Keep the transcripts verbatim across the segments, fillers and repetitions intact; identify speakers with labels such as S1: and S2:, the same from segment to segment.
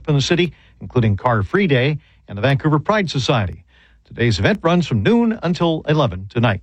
S1: from the city, including Car Free Day and the Vancouver Pride Society. Today's event runs from noon until eleven tonight.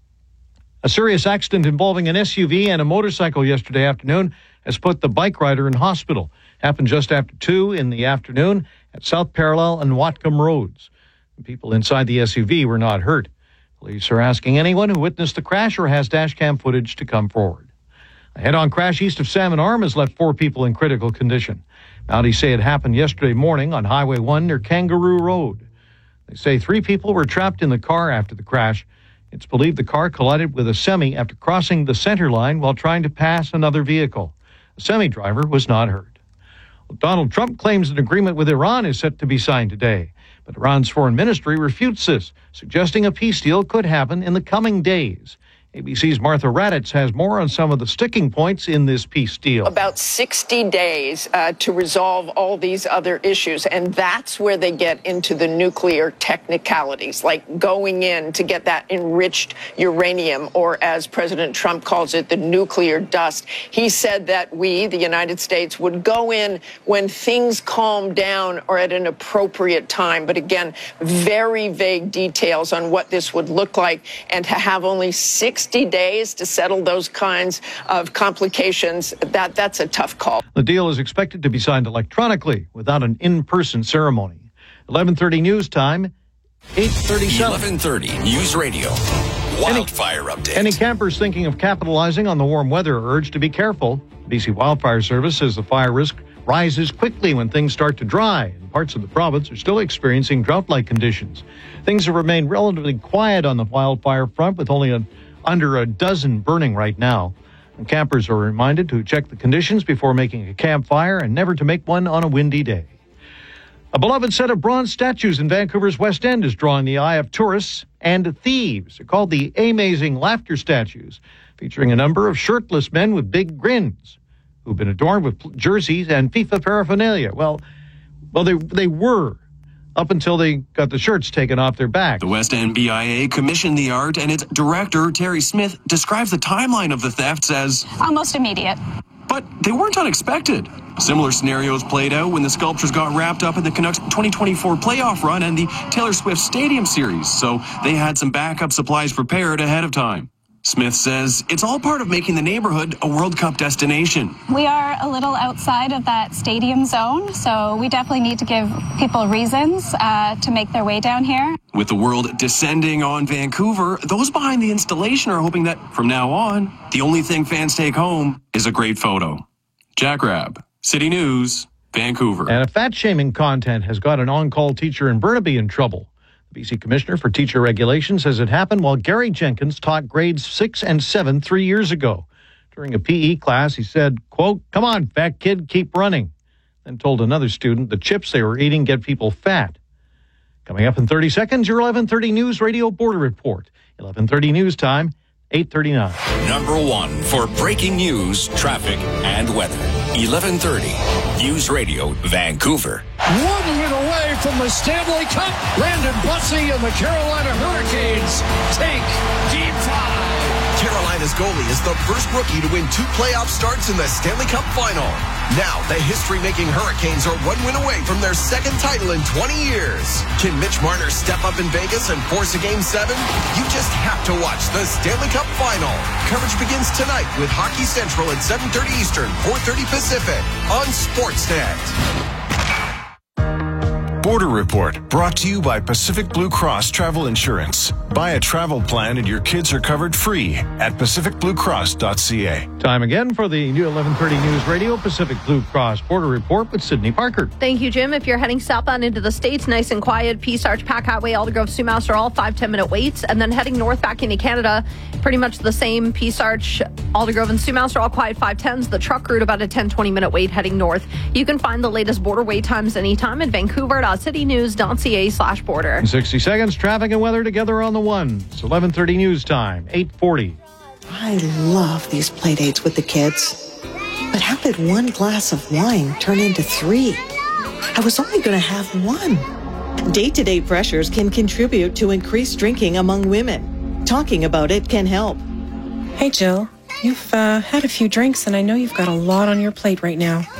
S1: A serious accident involving an S U V and a motorcycle yesterday afternoon has put the bike rider in hospital. Happened just after two in the afternoon at South Parallel and Whatcom Roads. The people inside the S U V were not hurt. Police are asking anyone who witnessed the crash or has dash cam footage to come forward. A head-on crash east of Salmon Arm has left four people in critical condition. Mounties say it happened yesterday morning on Highway one near Kangaroo Road. They say three people were trapped in the car after the crash. It's believed the car collided with a semi after crossing the center line while trying to pass another vehicle. The semi driver was not hurt. Well, Donald Trump claims an agreement with Iran is set to be signed today. But Iran's foreign ministry refutes this, suggesting a peace deal could happen in the coming days. A B C's Martha Raddatz has more on some of the sticking points in this peace deal.
S2: About sixty days uh, to resolve all these other issues, and that's where they get into the nuclear technicalities, like going in to get that enriched uranium, or as President Trump calls it, the nuclear dust. He said that we, the United States, would go in when things calm down or at an appropriate time. But again, very vague details on what this would look like, and to have only sixty days to settle those kinds of complications, that that's a tough call.
S1: The deal is expected to be signed electronically without an in-person ceremony. eleven thirty news time, eight thirty-seven.
S3: eleven thirty News Radio. Wildfire
S1: any,
S3: update.
S1: Any campers thinking of capitalizing on the warm weather are urged to be careful. B C Wildfire Service says the fire risk rises quickly when things start to dry, and parts of the province are still experiencing drought-like conditions. Things have remained relatively quiet on the wildfire front, with only a under a dozen burning right now. And campers are reminded to check the conditions before making a campfire and never to make one on a windy day. A beloved set of bronze statues in Vancouver's West End is drawing the eye of tourists and thieves. They're called the Amazing Laughter Statues, featuring a number of shirtless men with big grins who've been adorned with jerseys and FIFA paraphernalia. Well, well, they they were. Up until they got the shirts taken off their backs.
S4: The West End B I A commissioned the art, and its director, Terry Smith, describes the timeline of the thefts as
S5: almost immediate.
S4: But they weren't unexpected. Similar scenarios played out when the sculptures got wrapped up in the Canucks twenty twenty-four playoff run and the Taylor Swift Stadium Series, so they had some backup supplies prepared ahead of time. Smith says it's all part of making the neighborhood a World Cup destination.
S5: We are a little outside of that stadium zone, so we definitely need to give people reasons uh, to make their way down here.
S4: With the world descending on Vancouver, those behind the installation are hoping that from now on, the only thing fans take home is a great photo. Jack Rabb, City News, Vancouver.
S1: And a fat-shaming content has got an on-call teacher in Burnaby in trouble. B C Commissioner for Teacher Regulation says it happened while Gary Jenkins taught grades six and seven three years ago. During a P E class, he said, quote, "Come on, fat kid, keep running." Then told another student the chips they were eating get people fat. Coming up in thirty seconds, your eleven thirty News Radio Border Report. eleven thirty News Time, eight thirty-nine.
S3: Number one for breaking news, traffic, and weather. eleven thirty News Radio, Vancouver.
S6: One win away from the Stanley Cup. Brandon Bussey and the Carolina Hurricanes take Game five.
S7: Carolina's goalie is the first rookie to win two playoff starts in the Stanley Cup final. Now, the history-making Hurricanes are one win away from their second title in twenty years. Can Mitch Marner step up in Vegas and force a Game seven? You just have to watch the Stanley Cup final. Coverage begins tonight with Hockey Central at seven thirty Eastern, four thirty Pacific on Sportsnet.
S8: Border Report, brought to you by Pacific Blue Cross Travel Insurance. Buy a travel plan and your kids are covered free at pacific blue cross dot c a.
S1: Time again for the new eleven thirty News Radio Pacific Blue Cross Border Report with Sydney Parker.
S9: Thank you, Jim. If you're heading southbound into the States, nice and quiet. Peace Arch, Pack Highway, Aldergrove, Sumas are all five, ten minute waits. And then heading north back into Canada, pretty much the same. Peace Arch, Aldergrove, and Sumas are all quiet five tens. The truck route about a ten, twenty minute wait heading north. You can find the latest border wait times anytime at vancouver dot city news dot c a slash border.
S1: In sixty seconds, traffic and weather together on the one. It's eleven thirty News Time, eight forty.
S10: I love these play dates with the kids. But how did one glass of wine turn into three? I was only going to have one. Day-to-day pressures can contribute to increased drinking among women. Talking about it can help.
S11: Hey, Jill. You've uh, had a few drinks, and I know you've got a lot on your plate right now.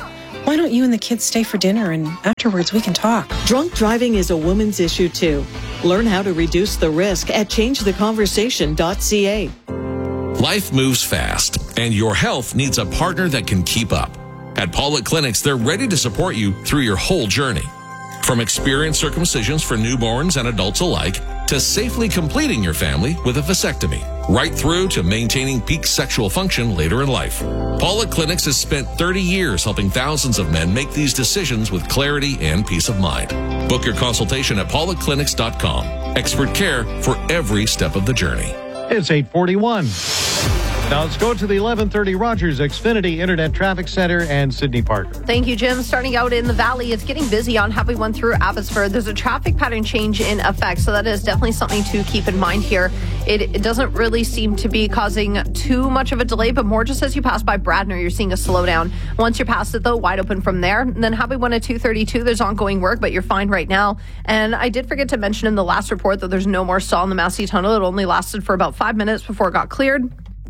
S10: Why don't you and the kids stay for dinner and afterwards we can talk? Drunk driving is a woman's issue too. Learn how to reduce the risk at change the conversation dot c a.
S11: Life moves fast, and your health needs a partner that can keep up. At Paulette Clinics, they're ready to support you through your whole journey. From experienced circumcisions for newborns and adults alike, to safely completing your family with a vasectomy, right through to maintaining peak sexual function later in life. Paulette Clinics has spent thirty years helping thousands of men make these decisions with clarity and peace of mind. Book your consultation at paulette clinics dot com. Expert care for every step of the journey.
S1: It's eight forty-one. Now let's go to the eleven thirty Rogers Xfinity Internet Traffic Center and Sydney Parker.
S9: Thank you, Jim. Starting out in the valley, it's getting busy on Highway one through Abbotsford. There's a traffic pattern change in effect, so that is definitely something to keep in mind here. It, it doesn't really seem to be causing too much of a delay, but more just as you pass by Bradner, you're seeing a slowdown. Once you're past it, though, wide open from there. And then Highway one at two thirty-two, there's ongoing work, but you're fine right now. And I did forget to mention in the last report that there's no more stall in the Massey Tunnel. It only lasted for about five minutes before it got cleared.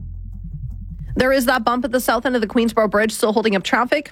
S9: There is that bump at the south end of the Queensboro Bridge still holding up traffic.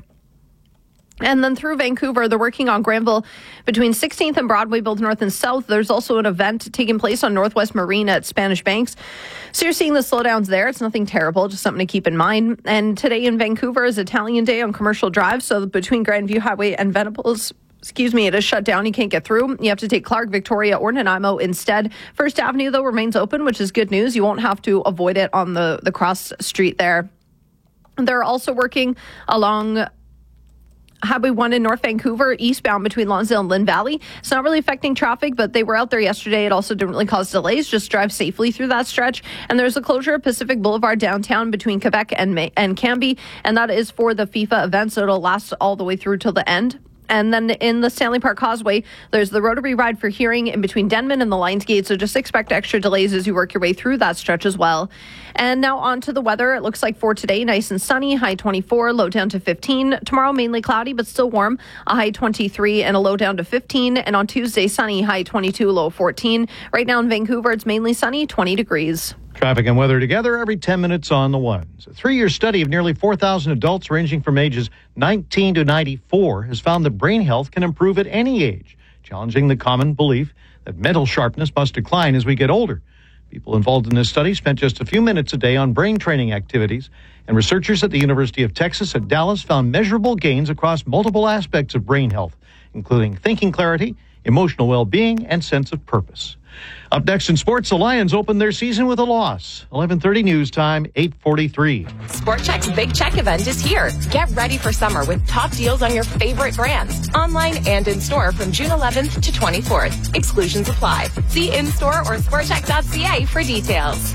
S9: And then through Vancouver, they're working on Granville between sixteenth and Broadway, both north and south. There's also an event taking place on Northwest Marine at Spanish Banks. So you're seeing the slowdowns there. It's nothing terrible, just something to keep in mind. And today in Vancouver is Italian Day on Commercial Drive. So between Grandview Highway and Venables, excuse me, it is shut down. You can't get through. You have to take Clark, Victoria, or Nanaimo instead. First Avenue, though, remains open, which is good news. You won't have to avoid it on the, the cross street there. They're also working along Highway one in North Vancouver, eastbound between Lonsdale and Lynn Valley. It's not really affecting traffic, but they were out there yesterday. It also didn't really cause delays. Just drive safely through that stretch. And there's a closure of Pacific Boulevard downtown between Quebec and May- and Cambie, and that is for the FIFA event, so it'll last all the way through till the end. And then in the Stanley Park Causeway, there's the Rotary Ride for Hearing in between Denman and the Lions Gate. So just expect extra delays as you work your way through that stretch as well. And now on to the weather. It looks like for today, nice and sunny, high twenty-four, low down to fifteen. Tomorrow, mainly cloudy, but still warm, a high twenty-three and a low down to fifteen. And on Tuesday, sunny, high twenty-two, low fourteen. Right now in Vancouver, it's mainly sunny, twenty degrees.
S1: Traffic and weather together every ten minutes on the ones. A three-year study of nearly four thousand adults ranging from ages nineteen to ninety-four has found that brain health can improve at any age, challenging the common belief that mental sharpness must decline as we get older. People involved in this study spent just a few minutes a day on brain training activities, and researchers at the University of Texas at Dallas found measurable gains across multiple aspects of brain health, including thinking clarity, emotional well-being, and sense of purpose. Up next in sports, the Lions opened their season with a loss. eleven thirty news time, eight forty-three.
S12: Sport Chek's Big Check event is here. Get ready for summer with top deals on your favorite brands. Online and in-store from June eleventh to twenty-fourth. Exclusions apply. See in-store or sport chek dot c a for details.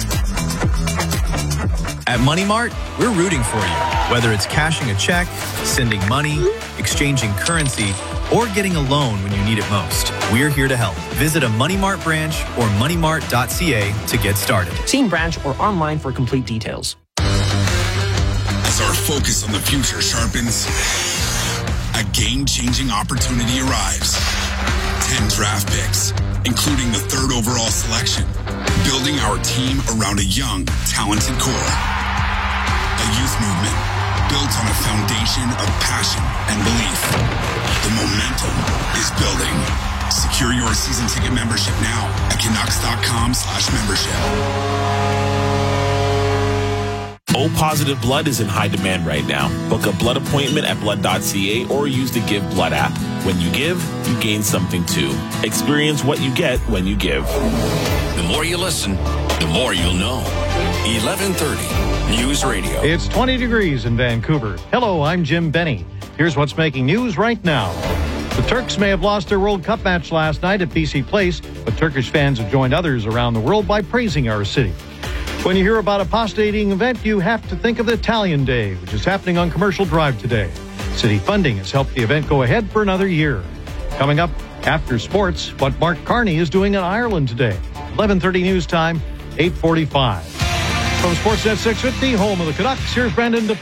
S13: At Money Mart, we're rooting for you. Whether it's cashing a check, sending money, exchanging currency, or getting a loan when you need it most, we're here to help. Visit a Money Mart branch or money mart dot c a to get started.
S14: See in branch or online for complete details.
S15: As our focus on the future sharpens, a game-changing opportunity arrives. Ten draft picks, including the third overall selection, building our team around a young, talented core. A youth movement built on a foundation of passion and belief. The momentum is building. Secure your season ticket membership now at Canucks dot com slash membership.
S16: O positive blood is in high demand right now. Book a blood appointment at blood dot c a or use the Give Blood app. When you give, you gain something too. Experience what you get when you give.
S3: The more you listen, the more you'll know. eleven thirty News Radio.
S1: It's twenty degrees in Vancouver. Hello, I'm Jim Benny. Here's what's making news right now. The Turks may have lost their World Cup match last night at B C Place, but Turkish fans have joined others around the world by praising our city. When you hear about a pasta-eating event, you have to think of the Italian Day, which is happening on Commercial Drive today. City funding has helped the event go ahead for another year. Coming up after sports, what Mark Carney is doing in Ireland today. eleven thirty news time, eight forty-five. From Sportsnet six fifty, home of the Canucks, here's Brandon DuPont.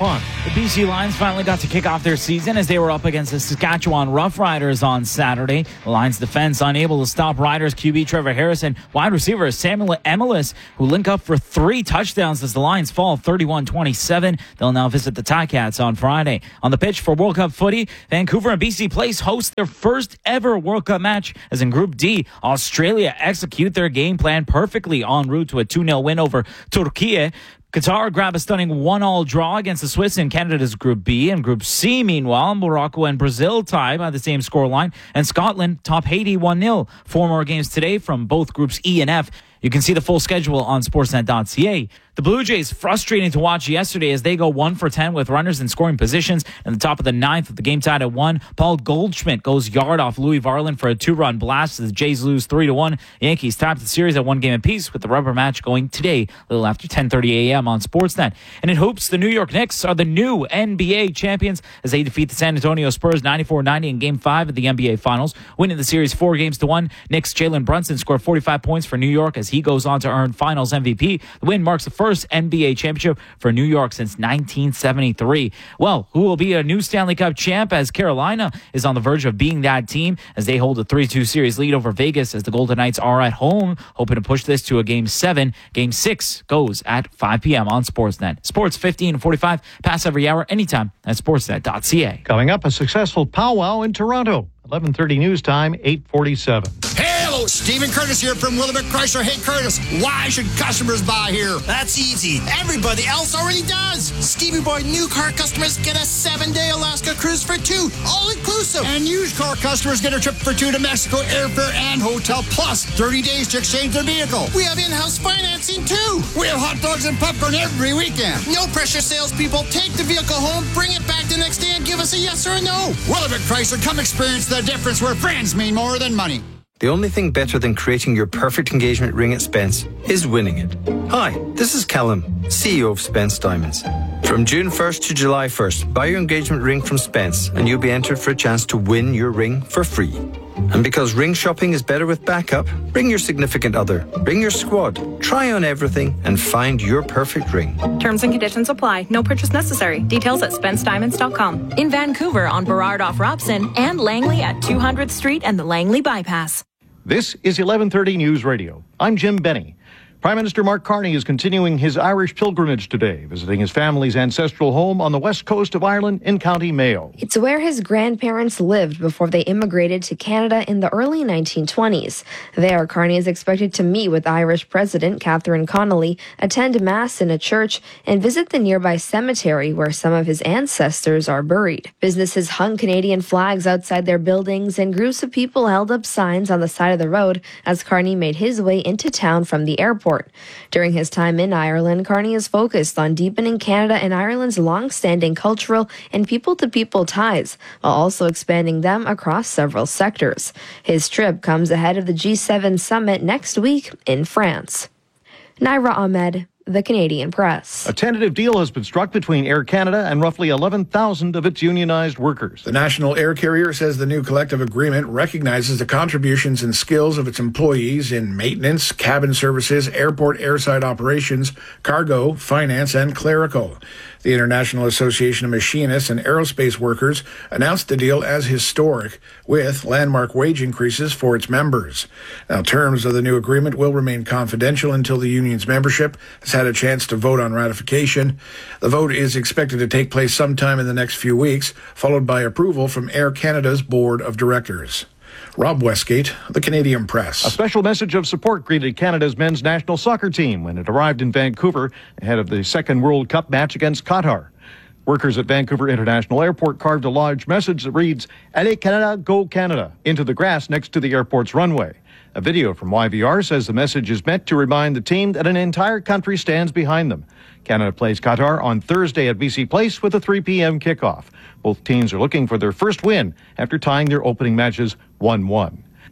S17: The B C Lions finally got to kick off their season as they were up against the Saskatchewan Roughriders on Saturday. The Lions defense unable to stop Riders Q B Trevor Harris and wide receiver Samuel Emelis, who link up for three touchdowns as the Lions fall thirty-one twenty-seven. They'll now visit the Ticats on Friday. On the pitch for World Cup footy, Vancouver and B C Place host their first ever World Cup match as in Group D, Australia execute their game plan perfectly en route to a two nil win over Turkey. Qatar grab a stunning one all draw against the Swiss in Canada's Group B. And Group C, meanwhile, Morocco and Brazil tie by the same scoreline. And Scotland top Haiti one nil. Four more games today from both Groups E and F. You can see the full schedule on sportsnet dot c a. The Blue Jays frustrating to watch yesterday as they go one for ten with runners in scoring positions. In the top of the ninth with the game tied at one, Paul Goldschmidt goes yard off Louis Varland for a two-run blast as the Jays lose three to one. The Yankees top the series at one game apiece with the rubber match going today a little after ten thirty a.m. on Sportsnet. And in hoops, the New York Knicks are the new N B A champions as they defeat the San Antonio Spurs ninety-four ninety in Game five of the N B A Finals, winning the series four games to one. Knicks' Jalen Brunson scored forty-five points for New York as he goes on to earn Finals M V P. The win marks the first N B A championship for New York since nineteen seventy-three. Well, who will be a new Stanley Cup champ as Carolina is on the verge of being that team as they hold a three two series lead over Vegas as the Golden Knights are at home, hoping to push this to a game seven. Game six goes at five p.m. on Sportsnet. Sports fifteen forty-five, pass every hour, anytime at sportsnet dot c a.
S1: Coming up, a successful powwow in Toronto. eleven thirty news time, eight forty-seven.
S18: Hello, Stephen Curtis here from Willamette Chrysler. Hey, Curtis, why should customers buy here? That's easy. Everybody else already does. Stevie Boy new car customers get a seven-day Alaska cruise for two, all-inclusive. And used car customers get a trip for two to Mexico, airfare and hotel, plus thirty days to exchange their vehicle. We have in-house financing, too. We have hot dogs and popcorn every weekend. No pressure, salespeople. Take the vehicle home, bring it back the next day, and give us a yes or a no. Willamette Chrysler, come experience the difference where friends mean more than money.
S19: The only thing better than creating your perfect engagement ring at Spence is winning it. Hi, this is Callum, C E O of Spence Diamonds. From June first to July first, buy your engagement ring from Spence and you'll be entered for a chance to win your ring for free. And because ring shopping is better with backup, bring your significant other, bring your squad, try on everything and find your perfect ring.
S20: Terms and conditions apply. No purchase necessary. Details at spence diamonds dot com. In Vancouver on Burrard off Robson and Langley at two hundredth Street and the Langley Bypass.
S1: This is eleven thirty News Radio. I'm Jim Benny. Prime Minister Mark Carney is continuing his Irish pilgrimage today, visiting his family's ancestral home on the west coast of Ireland in County Mayo.
S21: It's where his grandparents lived before they immigrated to Canada in the early nineteen twenties. There, Carney is expected to meet with Irish President Catherine Connolly, attend Mass in a church, and visit the nearby cemetery where some of his ancestors are buried. Businesses hung Canadian flags outside their buildings, and groups of people held up signs on the side of the road as Carney made his way into town from the airport. During his time in Ireland, Carney is focused on deepening Canada and Ireland's long-standing cultural and people-to-people ties, while also expanding them across several sectors. His trip comes ahead of the G seven summit next week in France. Naira Ahmed, The Canadian Press.
S1: A tentative deal has been struck between Air Canada and roughly eleven thousand of its unionized workers.
S22: The national air carrier says the new collective agreement recognizes the contributions and skills of its employees in maintenance, cabin services, airport airside operations, cargo, finance, and clerical. The International Association of Machinists and Aerospace Workers announced the deal as historic, with landmark wage increases for its members. Now, terms of the new agreement will remain confidential until the union's membership has had a chance to vote on ratification. The vote is expected to take place sometime in the next few weeks, followed by approval from Air Canada's Board of Directors. Rob Westgate, The Canadian Press.
S1: A special message of support greeted Canada's men's national soccer team when it arrived in Vancouver ahead of the second World Cup match against Qatar. Workers at Vancouver International Airport carved a large message that reads, Allez Canada, go Canada, into the grass next to the airport's runway. A video from Y V R says the message is meant to remind the team that an entire country stands behind them. Canada plays Qatar on Thursday at B C Place with a three p.m. kickoff. Both teams are looking for their first win after tying their opening matches one one.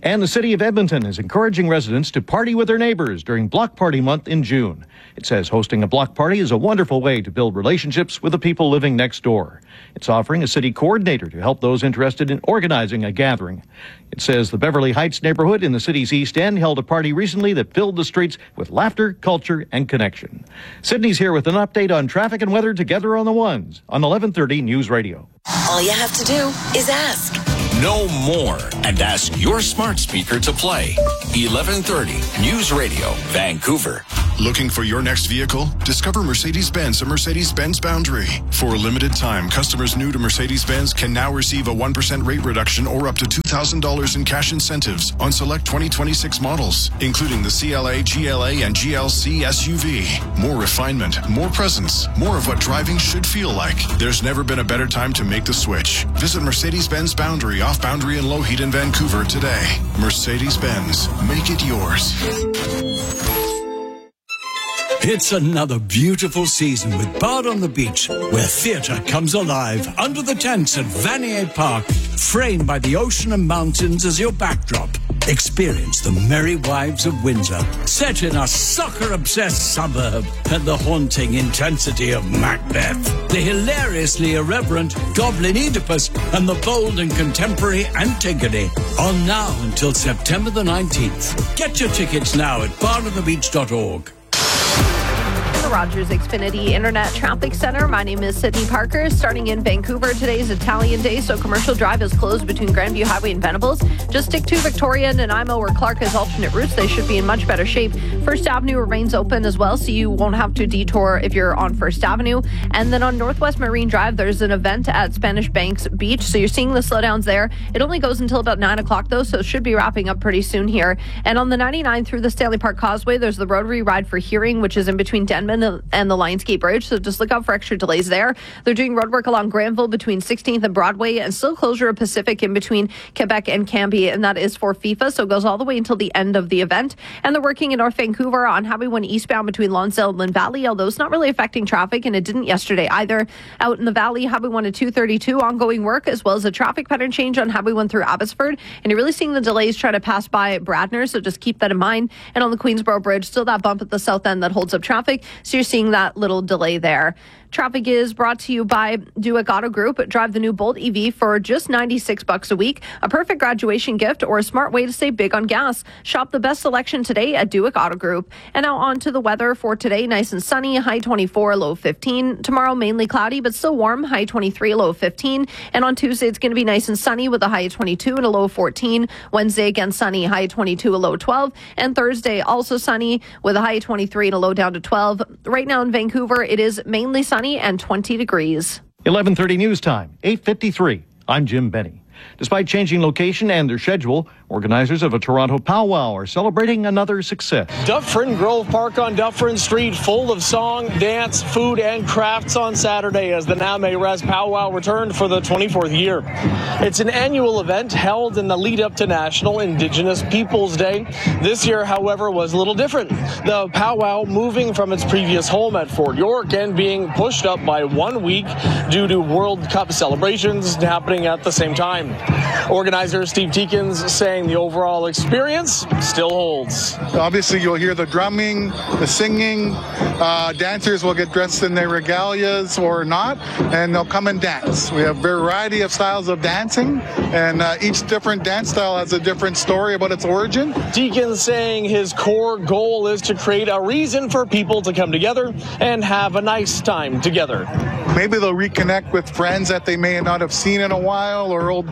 S1: And the city of Edmonton is encouraging residents to party with their neighbors during Block Party Month in June. It says hosting a block party is a wonderful way to build relationships with the people living next door. It's offering a city coordinator to help those interested in organizing a gathering. It says the Beverly Heights neighborhood in the city's East End held a party recently that filled the streets with laughter, culture, and connection. Sydney's here with an update on traffic and weather together on the ones on eleven thirty News Radio.
S2: All you have to do is ask.
S3: Know more and ask your smart speaker to play. eleven thirty News Radio, Vancouver.
S8: Looking for your next vehicle? Discover Mercedes-Benz at Mercedes-Benz Boundary. For a limited time, customers new to Mercedes-Benz can now receive a one percent rate reduction or up to two thousand dollars in cash incentives on select twenty twenty-six models, including the C L A, G L A, and G L C S U V. More refinement, more presence, more of what driving should feel like. There's never been a better time to make the switch. Visit Mercedes-Benz Boundary off Boundary and Lougheed in Vancouver today. Mercedes-Benz. Make it yours.
S5: It's another beautiful season with Bard on the Beach, where theatre comes alive under the tents at Vanier Park, framed by the ocean and mountains as your backdrop. Experience the Merry Wives of Windsor, set in a soccer-obsessed suburb, and the haunting intensity of Macbeth, the hilariously irreverent Goblin Oedipus, and the bold and contemporary Antigone. On now until September the nineteenth. Get your tickets now at bard on the beach dot org.
S9: The Rogers Xfinity Internet Traffic Center. My name is Sydney Parker. Starting in Vancouver, today is Italian Day, so Commercial Drive is closed between Grandview Highway and Venables. Just stick to Victoria and Nanaimo or Clark as alternate routes. They should be in much better shape. First Avenue remains open as well, so you won't have to detour if you're on First Avenue. And then on Northwest Marine Drive, there's an event at Spanish Banks Beach, so you're seeing the slowdowns there. It only goes until about nine o'clock, though, so it should be wrapping up pretty soon here. And on the ninety-nine through the Stanley Park Causeway, there's the Rotary Ride for Hearing, which is in between Denman and the Lionsgate Bridge, so just look out for extra delays there. They're doing roadwork along Granville between sixteenth and Broadway, and still closure of Pacific in between Quebec and Cambie, and that is for FIFA, so it goes all the way until the end of the event. And they're working in North Vancouver on Highway one eastbound between Lonsdale and Lynn Valley, although it's not really affecting traffic, and it didn't yesterday either. Out in the Valley, Highway one to two thirty-two, ongoing work, as well as a traffic pattern change on Highway one through Abbotsford, and you're really seeing the delays try to pass by Bradner, so just keep that in mind. And on the Queensboro Bridge, still that bump at the south end that holds up traffic, so you're seeing that little delay there. Traffic is brought to you by Duick Auto Group. Drive the new Bolt E V for just ninety-six bucks a week. A perfect graduation gift or a smart way to save big on gas. Shop the best selection today at Duick Auto Group. And now on to the weather for today. Nice and sunny, high twenty-four, low fifteen. Tomorrow mainly cloudy, but still warm, high twenty-three, low fifteen. And on Tuesday, it's going to be nice and sunny with a high twenty-two and a low fourteen. Wednesday, again sunny, high twenty-two, a low twelve. And Thursday, also sunny with a high twenty-three and a low down to twelve. Right now in Vancouver, it is mainly sunny and twenty degrees.
S1: eleven thirty news time, eight fifty-three. I'm Jim Benny. Despite changing location and their schedule, organizers of a Toronto powwow are celebrating another success.
S23: Dufferin Grove Park on Dufferin Street, full of song, dance, food, and crafts on Saturday as the Name Res powwow returned for the twenty-fourth year. It's an annual event held in the lead up to National Indigenous Peoples Day. This year, however, was a little different. The powwow moving from its previous home at Fort York and being pushed up by one week due to World Cup celebrations happening at the same time. Organizer Steve Teakins saying the overall experience still holds.
S24: Obviously, you'll hear the drumming, the singing. Uh, dancers will get dressed in their regalias or not, and they'll come and dance. We have a variety of styles of dancing, and uh, each different dance style has a different story about its origin.
S23: Teakins saying his core goal is to create a reason for people to come together and have a nice time together.
S24: Maybe they'll reconnect with friends that they may not have seen in a while, or old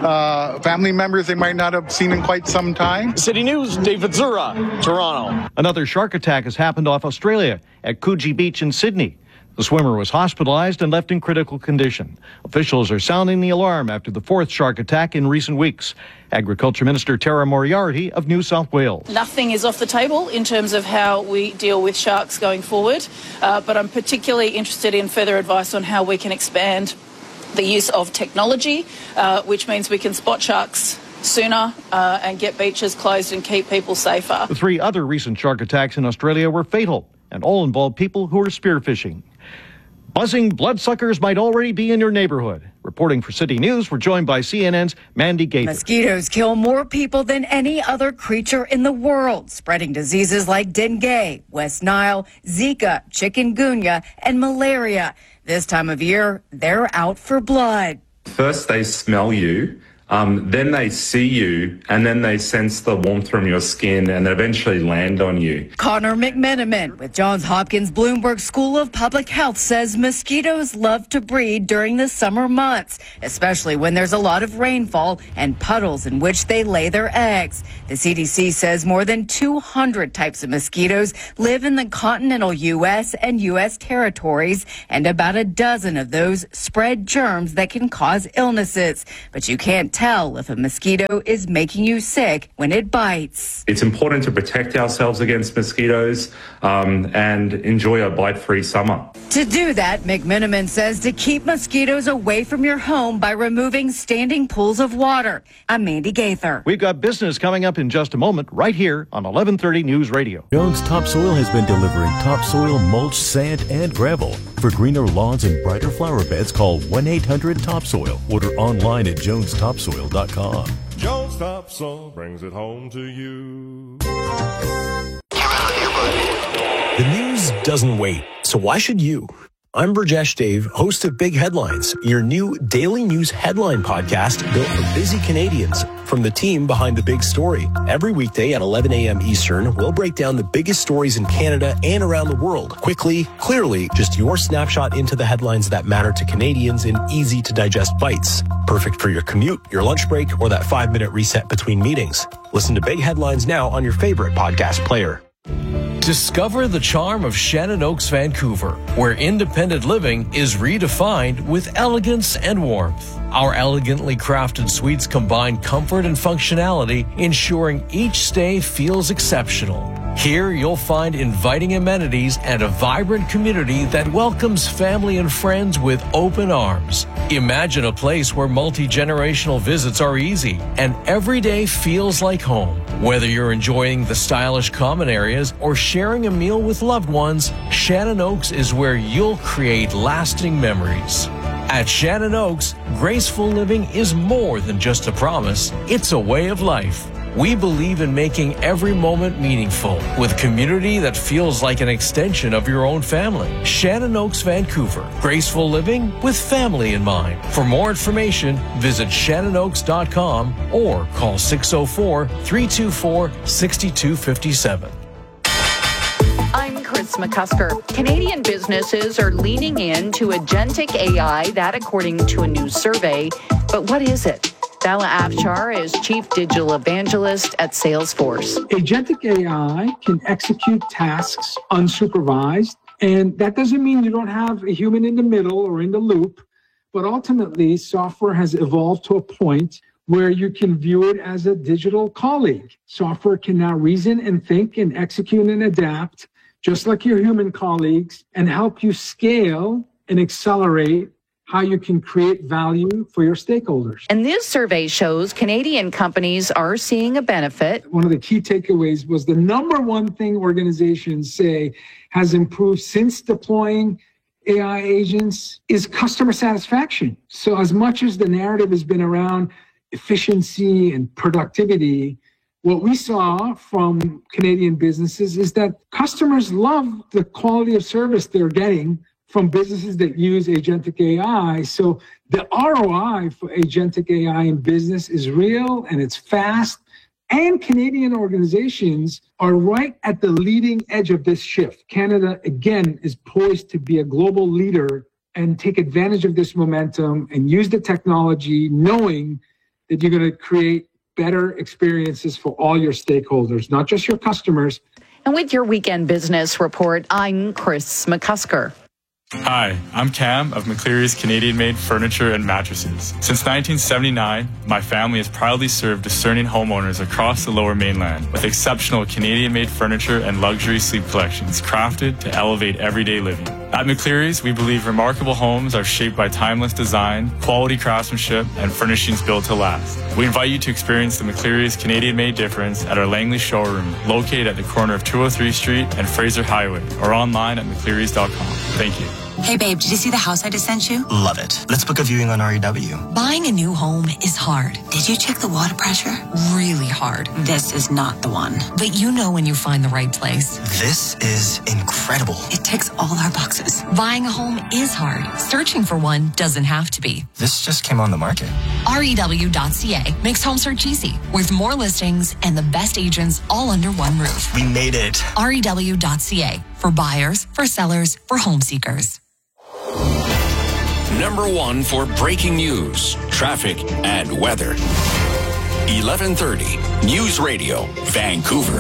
S24: uh, family members they might not have seen in quite some time.
S23: City News, David Zura, Toronto.
S1: Another shark attack has happened off Australia at Coogee Beach in Sydney. The swimmer was hospitalized and left in critical condition. Officials are sounding the alarm after the fourth shark attack in recent weeks. Agriculture Minister Tara Moriarty of New South Wales.
S25: Nothing is off the table in terms of how we deal with sharks going forward, uh, but I'm particularly interested in further advice on how we can expand the use of technology, uh, which means we can spot sharks sooner uh, and get beaches closed and keep people safer.
S1: The three other recent shark attacks in Australia were fatal and all involved people who were spearfishing. Buzzing bloodsuckers might already be in your neighborhood. Reporting for City News, we're joined by C N N's Mandy Gaither.
S4: Mosquitoes kill more people than any other creature in the world, spreading diseases like dengue, West Nile, Zika, chikungunya, and malaria. This time of year, they're out for blood.
S6: First, they smell you. Um, then they see you, and then they sense the warmth from your skin and eventually land on you.
S4: Connor McMenamin with Johns Hopkins Bloomberg School of Public Health says mosquitoes love to breed during the summer months, especially when there's a lot of rainfall and puddles in which they lay their eggs. The C D C says more than two hundred types of mosquitoes live in the continental U S and U S territories, and about a dozen of those spread germs that can cause illnesses. But you can't tell if a mosquito is making you sick when it bites.
S6: It's important to protect ourselves against mosquitoes um, and enjoy a bite-free summer.
S4: To do that, McMenamin says to keep mosquitoes away from your home by removing standing pools of water. I'm Mandy Gaither.
S1: We've got business coming up in just a moment right here on eleven thirty News Radio.
S7: Jones Topsoil has been delivering topsoil, mulch, sand, and gravel. For greener lawns and brighter flower beds, call one eight hundred topsoil. Order online at jones topsoil dot com.
S10: Jones Topsoil brings it home to you.
S14: The news doesn't wait, so why should you? I'm Burjesh Dave, host of Big Headlines, your new daily news headline podcast built for busy Canadians. From the team behind the big story. Every weekday at eleven a.m. Eastern, we'll break down the biggest stories in Canada and around the world. Quickly, clearly, just your snapshot into the headlines that matter to Canadians in easy-to-digest bites. Perfect for your commute, your lunch break, or that five-minute reset between meetings. Listen to Big Headlines now on your favorite podcast player.
S11: Discover the charm of Shannon Oaks, Vancouver, where independent living is redefined with elegance and warmth. Our elegantly crafted suites combine comfort and functionality, ensuring each stay feels exceptional. Here, you'll find inviting amenities and a vibrant community that welcomes family and friends with open arms. Imagine a place where multi-generational visits are easy and every day feels like home. Whether you're enjoying the stylish common areas or sharing a meal with loved ones, Shannon Oaks is where you'll create lasting memories. At Shannon Oaks, graceful living is more than just a promise, it's a way of life. We believe in making every moment meaningful with community that feels like an extension of your own family. Shannon Oaks, Vancouver. Graceful living with family in mind. For more information, visit shannon oaks dot com or call six oh four, three two four, six two five seven.
S26: I'm Chris McCusker. Canadian businesses are leaning into agentic A I, that according to a new survey. But what is it? Bala Afshar is Chief Digital Evangelist at Salesforce.
S27: Agentic A I can execute tasks unsupervised, and that doesn't mean you don't have a human in the middle or in the loop, but ultimately software has evolved to a point where you can view it as a digital colleague. Software can now reason and think and execute and adapt, just like your human colleagues, and help you scale and accelerate how you can create value for your stakeholders.
S26: And this survey shows Canadian companies are seeing a benefit.
S27: One of the key takeaways was the number one thing organizations say has improved since deploying A I agents is customer satisfaction. So as much as the narrative has been around efficiency and productivity, what we saw from Canadian businesses is that customers love the quality of service they're getting from businesses that use agentic A I. So the R O I for agentic A I in business is real and it's fast. And Canadian organizations are right at the leading edge of this shift. Canada, again, is poised to be a global leader and take advantage of this momentum and use the technology, knowing that you're going to create better experiences for all your stakeholders, not just your customers.
S26: And with your weekend business report, I'm Chris McCusker.
S28: Hi, I'm Cam of McCleary's Canadian-made furniture and mattresses. Since nineteen seventy-nine, my family has proudly served discerning homeowners across the Lower Mainland with exceptional Canadian-made furniture and luxury sleep collections crafted to elevate everyday living. At McCleary's, we believe remarkable homes are shaped by timeless design, quality craftsmanship, and furnishings built to last. We invite you to experience the McCleary's Canadian-made difference at our Langley showroom, located at the corner of two oh three Street and Fraser Highway, or online at mcclearys dot com. Thank you.
S2: Hey babe, did you see the house I just sent you?
S12: Love it. Let's book a viewing on R E W.
S2: Buying a new home is hard. Did you check the water pressure? Really hard. This is not the one. But you know when you find the right place.
S12: This is incredible.
S2: It ticks all our boxes. Buying a home is hard. Searching for one doesn't have to be.
S12: This just came on the market.
S2: R E W dot C A makes home search easy, with more listings and the best agents all under one roof.
S12: We made it.
S2: R E W dot C A for buyers, for sellers, for home seekers.
S3: Number one for breaking news, traffic, and weather. eleven thirty News Radio, Vancouver.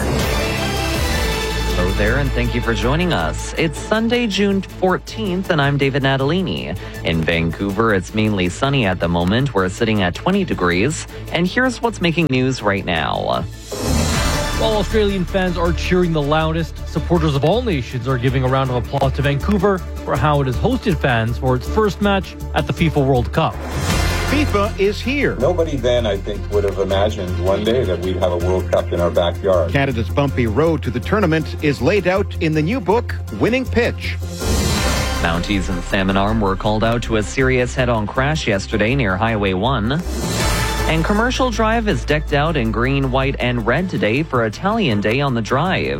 S13: Hello there, and thank you for joining us. It's Sunday, June fourteenth, and I'm David Natalini. In Vancouver, it's mainly sunny at the moment. We're sitting at twenty degrees, and here's what's making news right now.
S15: While Australian fans are cheering the loudest, supporters of all nations are giving a round of applause to Vancouver for how it has hosted fans for its first match at the FIFA World Cup.
S16: FIFA is here.
S17: Nobody then, I think, would have imagined one day that we'd have a World Cup in our backyard.
S16: Canada's bumpy road to the tournament is laid out in the new book, Winning Pitch.
S13: Mounties and Salmon Arm were called out to a serious head-on crash yesterday near Highway one. And Commercial Drive is decked out in green, white, and red today for Italian Day on the Drive.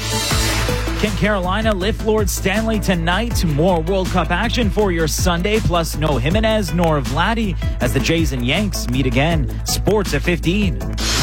S18: Kent Carolina lift Lord Stanley tonight. More World Cup action for your Sunday, plus no Jimenez nor Vladdy as the Jays and Yanks meet again. Sports at fifteen.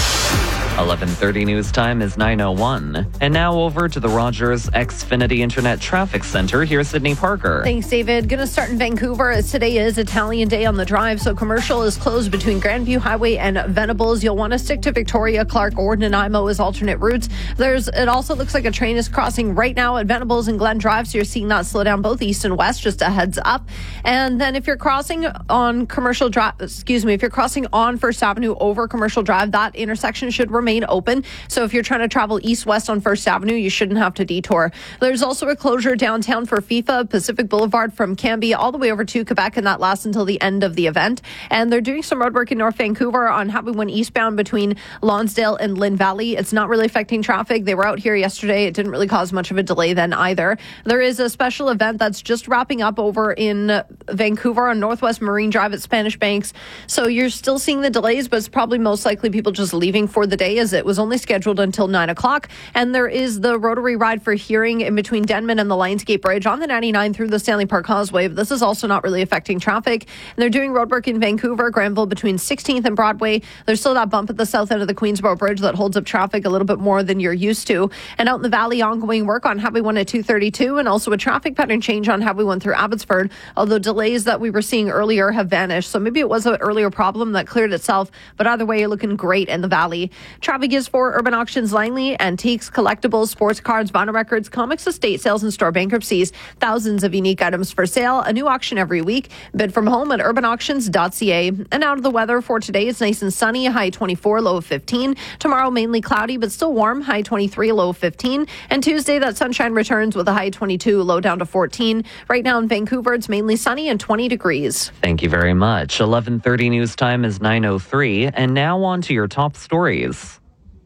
S13: eleven thirty news time is nine oh one. And now over to the Rogers Xfinity Internet Traffic Center. Here's Sydney Parker.
S9: Thanks, David. Going to start in Vancouver as today is Italian Day on the Drive, so commercial is closed between Grandview Highway and Venables. You'll want to stick to Victoria, Clark, or Nanaimo as alternate routes. There's. It also looks like a train is crossing right now at Venables and Glen Drive, so you're seeing that slow down both east and west, just a heads up. And then if you're crossing on Commercial Drive, excuse me, if you're crossing on First Avenue over Commercial Drive, that intersection should remain open. So if you're trying to travel east-west on First Avenue, you shouldn't have to detour. There's also a closure downtown for FIFA, Pacific Boulevard from Cambie all the way over to Quebec, and that lasts until the end of the event. And they're doing some road work in North Vancouver on Highway one eastbound between Lonsdale and Lynn Valley. It's not really affecting traffic. They were out here yesterday. It didn't really cause much of a delay then either. There is a special event that's just wrapping up over in Vancouver on Northwest Marine Drive at Spanish Banks. So you're still seeing the delays, but it's probably most likely people just leaving for the day, as it was only scheduled until nine o'clock. And there is the Rotary Ride for Hearing in between Denman and the Lionsgate Bridge on the ninety-nine through the Stanley Park Causeway. This is also not really affecting traffic. And they're doing roadwork in Vancouver, Granville between sixteenth and Broadway. There's still that bump at the south end of the Queensboro Bridge that holds up traffic a little bit more than you're used to. And out in the valley, ongoing work on Highway one at two thirty-two, and also a traffic pattern change on Highway one through Abbotsford, although delays that we were seeing earlier have vanished. So maybe it was an earlier problem that cleared itself, but either way, you're looking great in the valley. Traffic is for Urban Auctions Langley, antiques, collectibles, sports cards, vinyl records, comics, estate sales, and store bankruptcies. Thousands of unique items for sale. A new auction every week. Bid from home at urban auctions dot c a. And out of the weather for today, it's nice and sunny, high twenty-four, low of fifteen. Tomorrow, mainly cloudy, but still warm, high twenty-three, low of fifteen. And Tuesday, that sunshine returns with a high twenty-two, low down to fourteen. Right now in Vancouver, it's mainly sunny and twenty degrees.
S13: Thank you very much. eleven thirty news time is nine oh three. And now on to your top stories.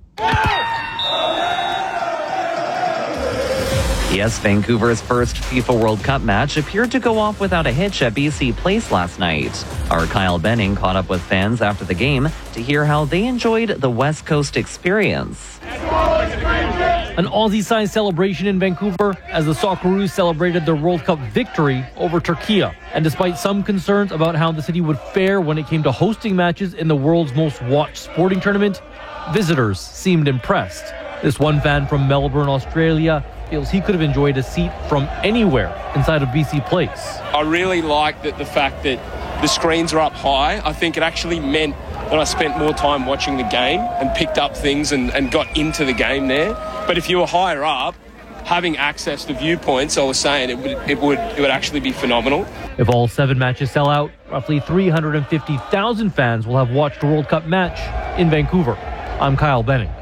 S13: Yes, Vancouver's first FIFA World Cup match appeared to go off without a hitch at B C Place last night. Our Kyle Benning caught up with fans after the game to hear how they enjoyed the West Coast experience.
S15: An Aussie-sized celebration in Vancouver as the Socceroos celebrated their World Cup victory over Turkey. And despite some concerns about how the city would fare when it came to hosting matches in the world's most watched sporting tournament, visitors seemed impressed. This one fan from Melbourne, Australia, feels he could have enjoyed a seat from anywhere inside of B C Place.
S19: I really liked that the fact that the screens are up high. I think it actually meant that I spent more time watching the game and picked up things and, and got into the game there. But if you were higher up, having access to viewpoints, I was saying it would it would it would actually be phenomenal.
S15: If all seven matches sell out, roughly three hundred fifty thousand fans will have watched a World Cup match in Vancouver. I'm Kyle Benning.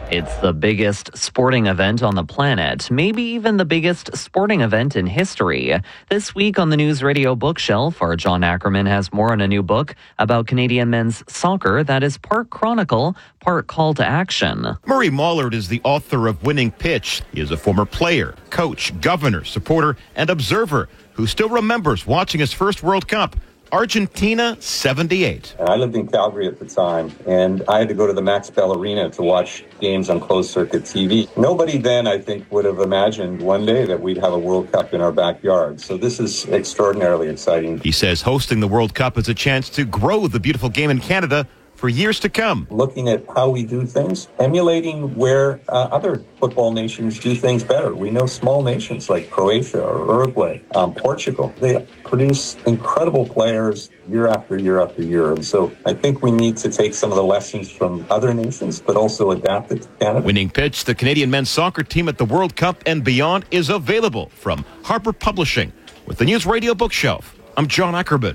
S13: It's the biggest sporting event on the planet, maybe even the biggest sporting event in history. This week on the News Radio bookshelf, our John Ackerman has more on a new book about Canadian men's soccer that is part chronicle, part call to action.
S16: Murray Mollard is the author of Winning Pitch. He is a former player, coach, governor, supporter, and observer who still remembers watching his first World Cup. Argentina, seventy-eight.
S17: I lived in Calgary at the time, and I had to go to the Max Bell Arena to watch games on closed-circuit T V. Nobody then, I think, would have imagined one day that we'd have a World Cup in our backyard. So this is extraordinarily exciting.
S16: He says hosting the World Cup is a chance to grow the beautiful game in Canada for years to come.
S17: Looking at how we do things, emulating where uh, other football nations do things better. We know small nations like Croatia or Uruguay, um, Portugal. They produce incredible players year after year after year. And so I think we need to take some of the lessons from other nations, but also adapt it to Canada.
S16: Winning Pitch, the Canadian men's soccer team at the World Cup and beyond, is available from Harper Publishing. With the News Radio bookshelf, I'm John Ackerman.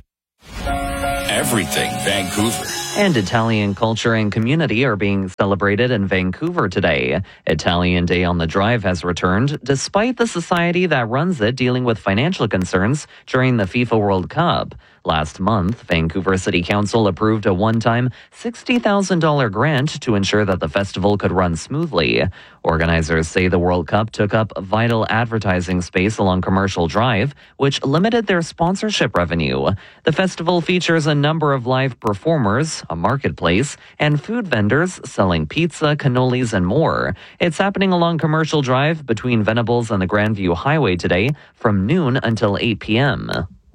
S3: Everything Vancouver.
S13: And Italian culture and community are being celebrated in Vancouver today. Italian Day on the Drive has returned, despite the society that runs it dealing with financial concerns during the FIFA World Cup. Last month, Vancouver City Council approved a one-time sixty thousand dollars grant to ensure that the festival could run smoothly. Organizers say the World Cup took up vital advertising space along Commercial Drive, which limited their sponsorship revenue. The festival features a number of live performers, a marketplace, and food vendors selling pizza, cannolis, and more. It's happening along Commercial Drive between Venables and the Grandview Highway today from noon until eight p.m.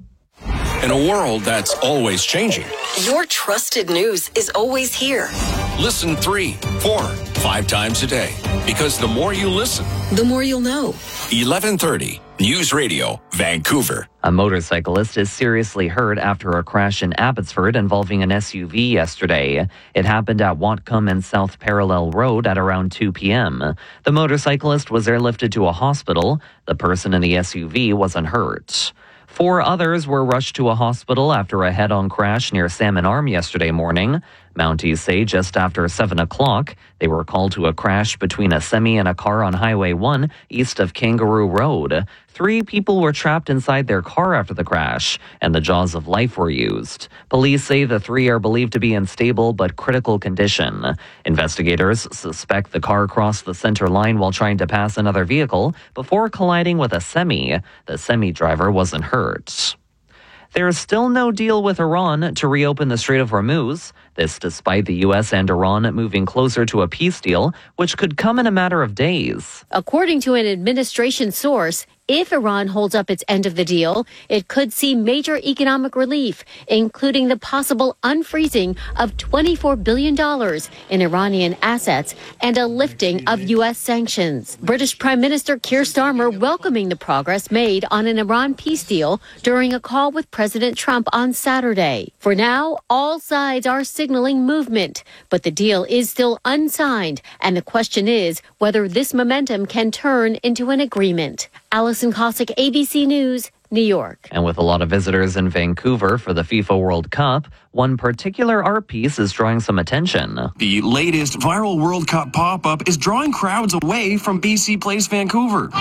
S3: In a world that's always changing,
S2: Your trusted news is always here.
S3: listen three, four, five times a day. Because the more you listen,
S2: The more you'll know.
S3: eleven thirty, News Radio, Vancouver.
S13: A motorcyclist is seriously hurt after a crash in Abbotsford involving an S U V yesterday. It happened at Whatcom and South Parallel Road at around two p.m. The motorcyclist was airlifted to a hospital. The person in the S U V wasn't hurt. Four others were rushed to a hospital after a head-on crash near Salmon Arm yesterday morning. Mounties say just after seven o'clock, they were called to a crash between a semi and a car on Highway one east of Kangaroo Road. Three people were trapped inside their car after the crash, and the jaws of life were used. Police say the three are believed to be in stable but critical condition. Investigators suspect the car crossed the center line while trying to pass another vehicle before colliding with a semi. The semi driver wasn't hurt. There is still no deal with Iran to reopen the Strait of Hormuz. This despite the U S and Iran moving closer to a peace deal, which could come in a matter of days.
S5: According to an administration source, if Iran holds up its end of the deal, it could see major economic relief, including the possible unfreezing of twenty-four billion dollars in Iranian assets and a lifting of U S sanctions. British Prime Minister Keir Starmer welcoming the progress made on an Iran peace deal during a call with President Trump on Saturday. For now, all sides are signaling movement, but the deal is still unsigned, and the question is whether this momentum can turn into an agreement. Allison Cossack, A B C News, New York.
S13: And with a lot of visitors in Vancouver for the FIFA World Cup, one particular art piece is drawing some attention.
S8: The latest viral World Cup pop-up is drawing crowds away from B C Place Vancouver.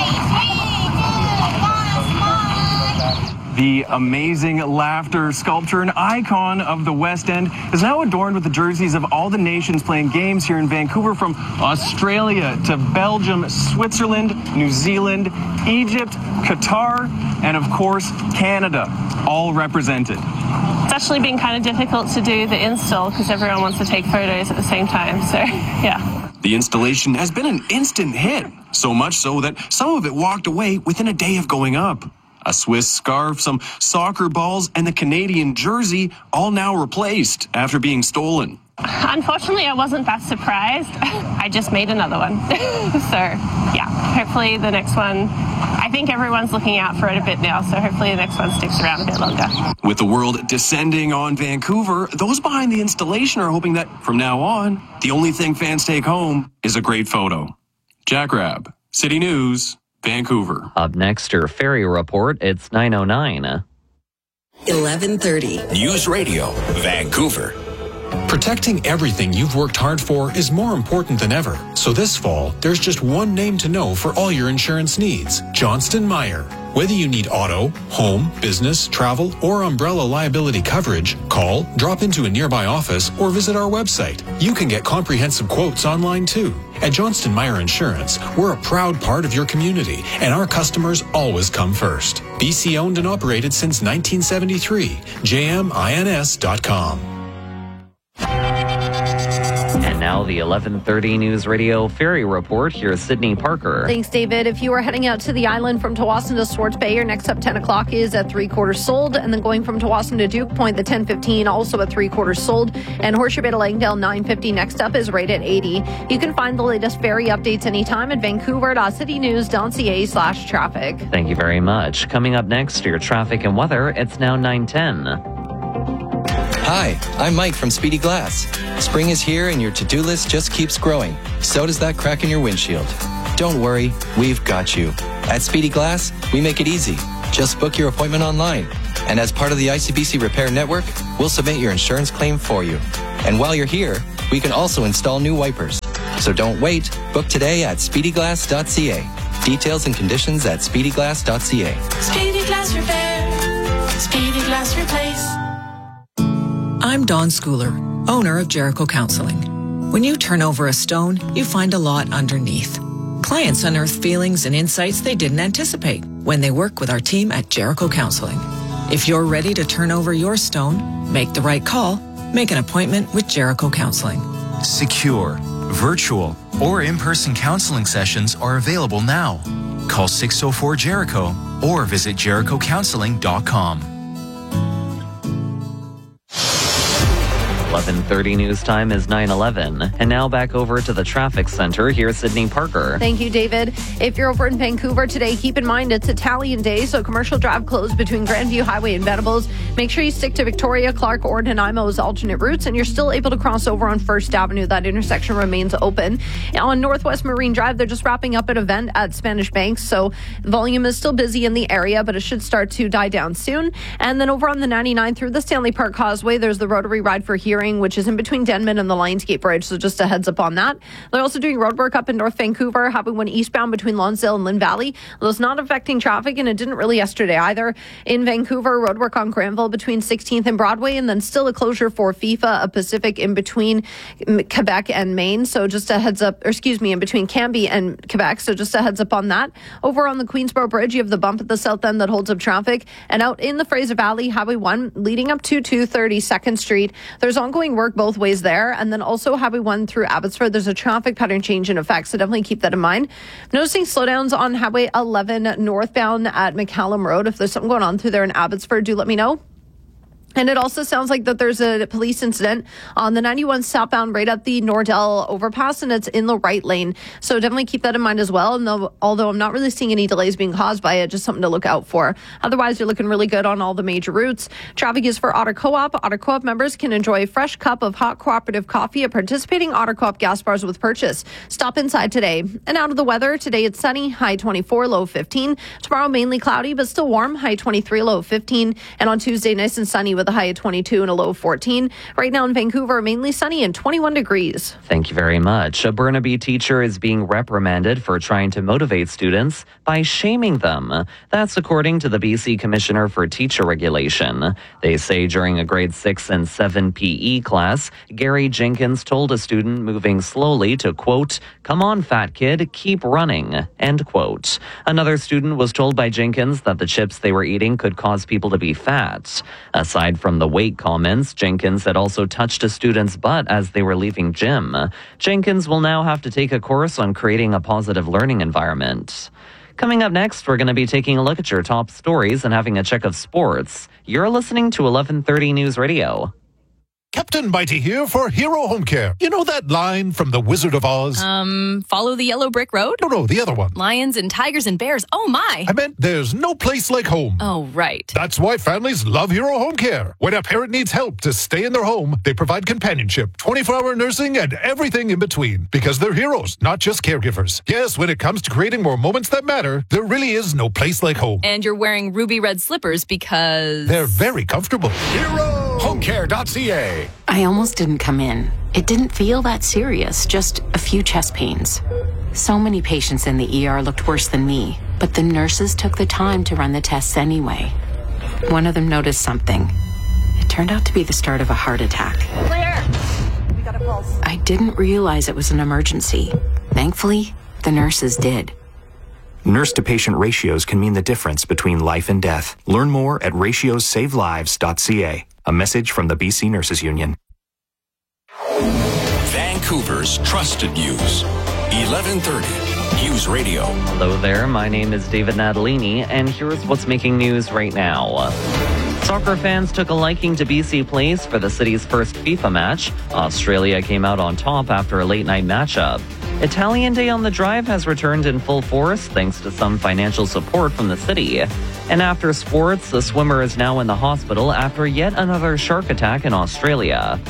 S8: The amazing laughter sculpture, an icon of the West End, is now adorned with the jerseys of all the nations playing games here in Vancouver, from Australia to Belgium, Switzerland, New Zealand, Egypt, Qatar, and of course, Canada, all represented.
S20: It's actually been kind of difficult to do the install because everyone wants to take photos at the same time, so yeah.
S8: The installation has been an instant hit, so much so that some of it walked away within a day of going up. A Swiss scarf, some soccer balls, and the Canadian jersey all now replaced after being stolen.
S20: Unfortunately, I wasn't that surprised. I just made another one. So, yeah, hopefully the next one, I think everyone's looking out for it a bit now, so hopefully the next one sticks around a bit longer.
S8: With the world descending on Vancouver, those behind the installation are hoping that from now on, the only thing fans take home is a great photo. Jack Rabb, City News, Vancouver.
S13: Up next, your ferry report. It's nine oh nine.
S2: eleven thirty.
S3: News Radio, Vancouver.
S1: Protecting everything you've worked hard for is more important than ever. So this fall, there's just one name to know for all your insurance needs: Johnston Meyer. Whether you need auto, home, business, travel, or umbrella liability coverage, call, drop into a nearby office, or visit our website. You can get comprehensive quotes online too. At Johnston Meyer Insurance, we're a proud part of your community, and our customers always come first. B C owned and operated since nineteen seventy-three. J M I N S dot com.
S13: And now the eleven thirty News Radio Ferry Report. Here's Sydney Parker.
S9: Thanks, David. If you are heading out to the island from Tawasin to Swartz Bay, your next up ten o'clock is at three quarters sold. And then going from Tawasin to Duke Point, the ten fifteen also at three quarters sold. And Horseshoe Bay to Langdale nine fifty next up is right at eighty. You can find the latest ferry updates anytime at vancouver.citynews.ca slash traffic.
S13: Thank you very much. Coming up next, your traffic and weather. It's now nine ten.
S4: Hi, I'm Mike from Speedy Glass. Spring is here and your to-do list just keeps growing. So does that crack in your windshield. Don't worry, we've got you. At Speedy Glass, we make it easy. Just book your appointment online. And as part of the I C B C Repair Network, we'll submit your insurance claim for you. And while you're here, we can also install new wipers. So don't wait. Book today at speedy glass dot c a. Details and conditions at speedy glass dot c a.
S6: Speedy Glass Repair. Speedy Glass Replace.
S21: I'm Dawn Schooler, owner of Jericho Counseling. When you turn over a stone, you find a lot underneath. Clients unearth feelings and insights they didn't anticipate when they work with our team at Jericho Counseling. If you're ready to turn over your stone, make the right call, make an appointment with Jericho Counseling.
S22: Secure, virtual, or in-person counseling sessions are available now. Call six oh four Jericho or visit jericho counseling dot com.
S13: eleven thirty news time is nine eleven. And now back over to the traffic center. Here's Sydney Parker.
S9: Thank you, David. If you're over in Vancouver today, keep in mind it's Italian Day, so Commercial Drive closed between Grandview Highway and Venables. Make sure you stick to Victoria, Clark, or Nanaimo's alternate routes, and you're still able to cross over on First Avenue. That intersection remains open. On Northwest Marine Drive, they're just wrapping up an event at Spanish Banks, so volume is still busy in the area, but it should start to die down soon. And then over on the ninety-nine through the Stanley Park Causeway, there's the Rotary Ride for Hearing, which is in between Denman and the Lionsgate Bridge, so just a heads up on that. They're also doing road work up in North Vancouver, having one eastbound between Lonsdale and Lynn Valley. Those not affecting traffic, and it didn't really yesterday either. In Vancouver, road work on Granville between sixteenth and Broadway, and then still a closure for FIFA, a Pacific in between Quebec and Maine. So just a heads up, or excuse me, in between Cambie and Quebec. So just a heads up on that. Over on the Queensboro Bridge, you have the bump at the south end that holds up traffic. And out in the Fraser Valley, Highway one, leading up to two thirty second Street, there's ongoing work both ways there. And then also Highway one through Abbotsford, there's a traffic pattern change in effect. So definitely keep that in mind. Noticing slowdowns on Highway eleven northbound at McCallum Road. If there's something going on through there in Abbotsford, do let me know. And it also sounds like that there's a police incident on the ninety-one southbound right at the Nordell overpass, and it's in the right lane. So definitely keep that in mind as well. And though, although I'm not really seeing any delays being caused by it, just something to look out for. Otherwise, you're looking really good on all the major routes. Traffic is for Otter Co-op. Otter Co-op members can enjoy a fresh cup of hot cooperative coffee at participating Otter Co-op gas bars with purchase. Stop inside today. And out of the weather, today it's sunny, high twenty-four, low fifteen. Tomorrow mainly cloudy, but still warm, high twenty-three, low fifteen. And on Tuesday, nice and sunny with a high of twenty-two and a low of fourteen. Right now in Vancouver, mainly sunny and twenty-one degrees.
S13: Thank you very much. A Burnaby teacher is being reprimanded for trying to motivate students by shaming them. That's according to the B C Commissioner for Teacher Regulation. They say during a grade six and seven P E class, Gary Jenkins told a student moving slowly to, quote, "Come on, fat kid, keep running," end quote. Another student was told by Jenkins that the chips they were eating could cause people to be fat. Aside from the weight comments, Jenkins had also touched a student's butt as they were leaving gym. Jenkins will now have to take a course on creating a positive learning environment. Coming up next, we're going to be taking a look at your top stories and having a check of sports. You're listening to eleven thirty News Radio.
S23: Captain Mighty here for Hero Home Care. You know that line from The Wizard of Oz?
S24: Um, follow the yellow brick road?
S23: No, no, the other one.
S24: Lions and tigers and bears. Oh, my.
S23: I meant there's no place like home.
S24: Oh, right.
S23: That's why families love Hero Home Care. When a parent needs help to stay in their home, they provide companionship, twenty-four hour nursing, and everything in between. Because they're heroes, not just caregivers. Yes, when it comes to creating more moments that matter, there really is no place like home.
S24: And you're wearing ruby red slippers because...
S23: they're very comfortable. Hero!
S3: home care dot c a.
S7: I almost didn't come in. It didn't feel that serious, just a few chest pains. So many patients in the E R looked worse than me, but the nurses took the time to run the tests anyway. One of them noticed something. It turned out to be the start of a heart attack.
S9: Clear. We got a pulse.
S7: I didn't realize it was an emergency. Thankfully, the nurses did.
S10: Nurse-to-patient ratios can mean the difference between life and death. Learn more at ratios save lives dot c a. A message from the B C Nurses Union.
S3: Vancouver's trusted news. eleven thirty News Radio.
S13: Hello there, my name is David Natalini, and here's what's making news right now. Soccer fans took a liking to B C Place for the city's first FIFA match. Australia came out on top after a late-night matchup. Italian Day on the Drive has returned in full force thanks to some financial support from the city. And after sports, the swimmer is now in the hospital after yet another shark attack in Australia.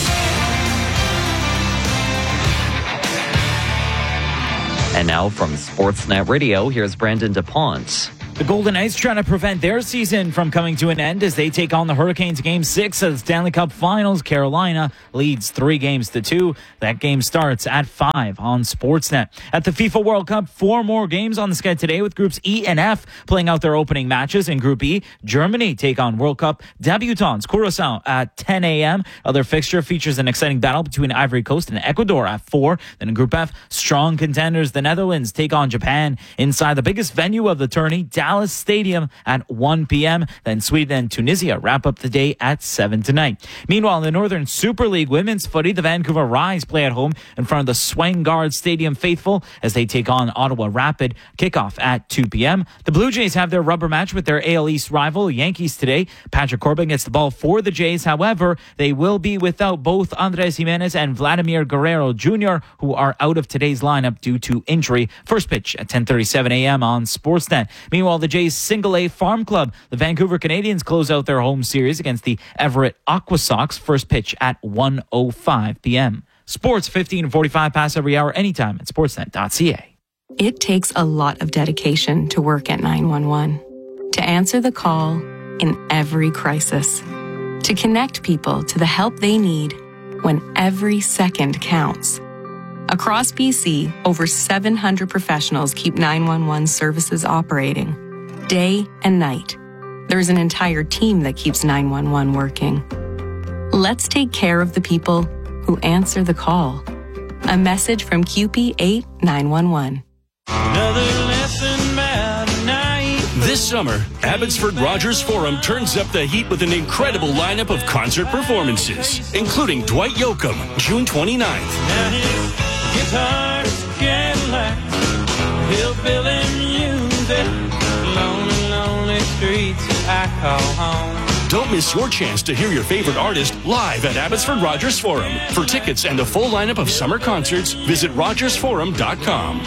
S13: And now from Sportsnet Radio, here's Brandon DuPont.
S18: The Golden Knights trying to prevent their season from coming to an end as they take on the Hurricanes Game six of the Stanley Cup Finals. Carolina leads three games to two. That game starts at five on Sportsnet. At the FIFA World Cup, four more games on the schedule today with Groups E and F playing out their opening matches. In Group E, Germany take on World Cup debutants Curaçao at ten a.m. Other fixture features an exciting battle between Ivory Coast and Ecuador at four. Then in Group F, strong contenders, the Netherlands take on Japan inside the biggest venue of the tourney, Dallas Stadium at one p.m. Then Sweden and Tunisia wrap up the day at seven tonight. Meanwhile, in the Northern Super League women's footy, the Vancouver Rise play at home in front of the Swangard Stadium faithful as they take on Ottawa Rapid. Kickoff at two p.m. The Blue Jays have their rubber match with their A L East rival Yankees today. Patrick Corbin gets the ball for the Jays. However, they will be without both Andres Jimenez and Vladimir Guerrero Junior, who are out of today's lineup due to injury. First pitch at ten thirty-seven a.m. on Sportsnet. Meanwhile, the Jays Single A Farm Club, the Vancouver Canadians close out their home series against the Everett Aqua Sox. First pitch at one oh five p.m. Sports fifteen forty-five past every hour anytime at sportsnet dot c a.
S21: It takes a lot of dedication to work at nine one one, to answer the call in every crisis, to connect people to the help they need when every second counts. Across B C, over seven hundred professionals keep nine one one services operating, day and night. There's an entire team that keeps nine one one working. Let's take care of the people who answer the call. A message from Q P eight nine one one.
S11: Another lesson about night. This summer, Abbotsford Rogers Forum turns up the heat with an incredible lineup of concert performances, including Dwight Yoakam, June twenty-ninth. Now his guitar's Cadillac, hillbilly music, lonely, lonely streets I call home. Don't miss your chance to hear your favorite artist live at Abbotsford Rogers Forum. For tickets and a full lineup of summer concerts, visit rogers forum dot com.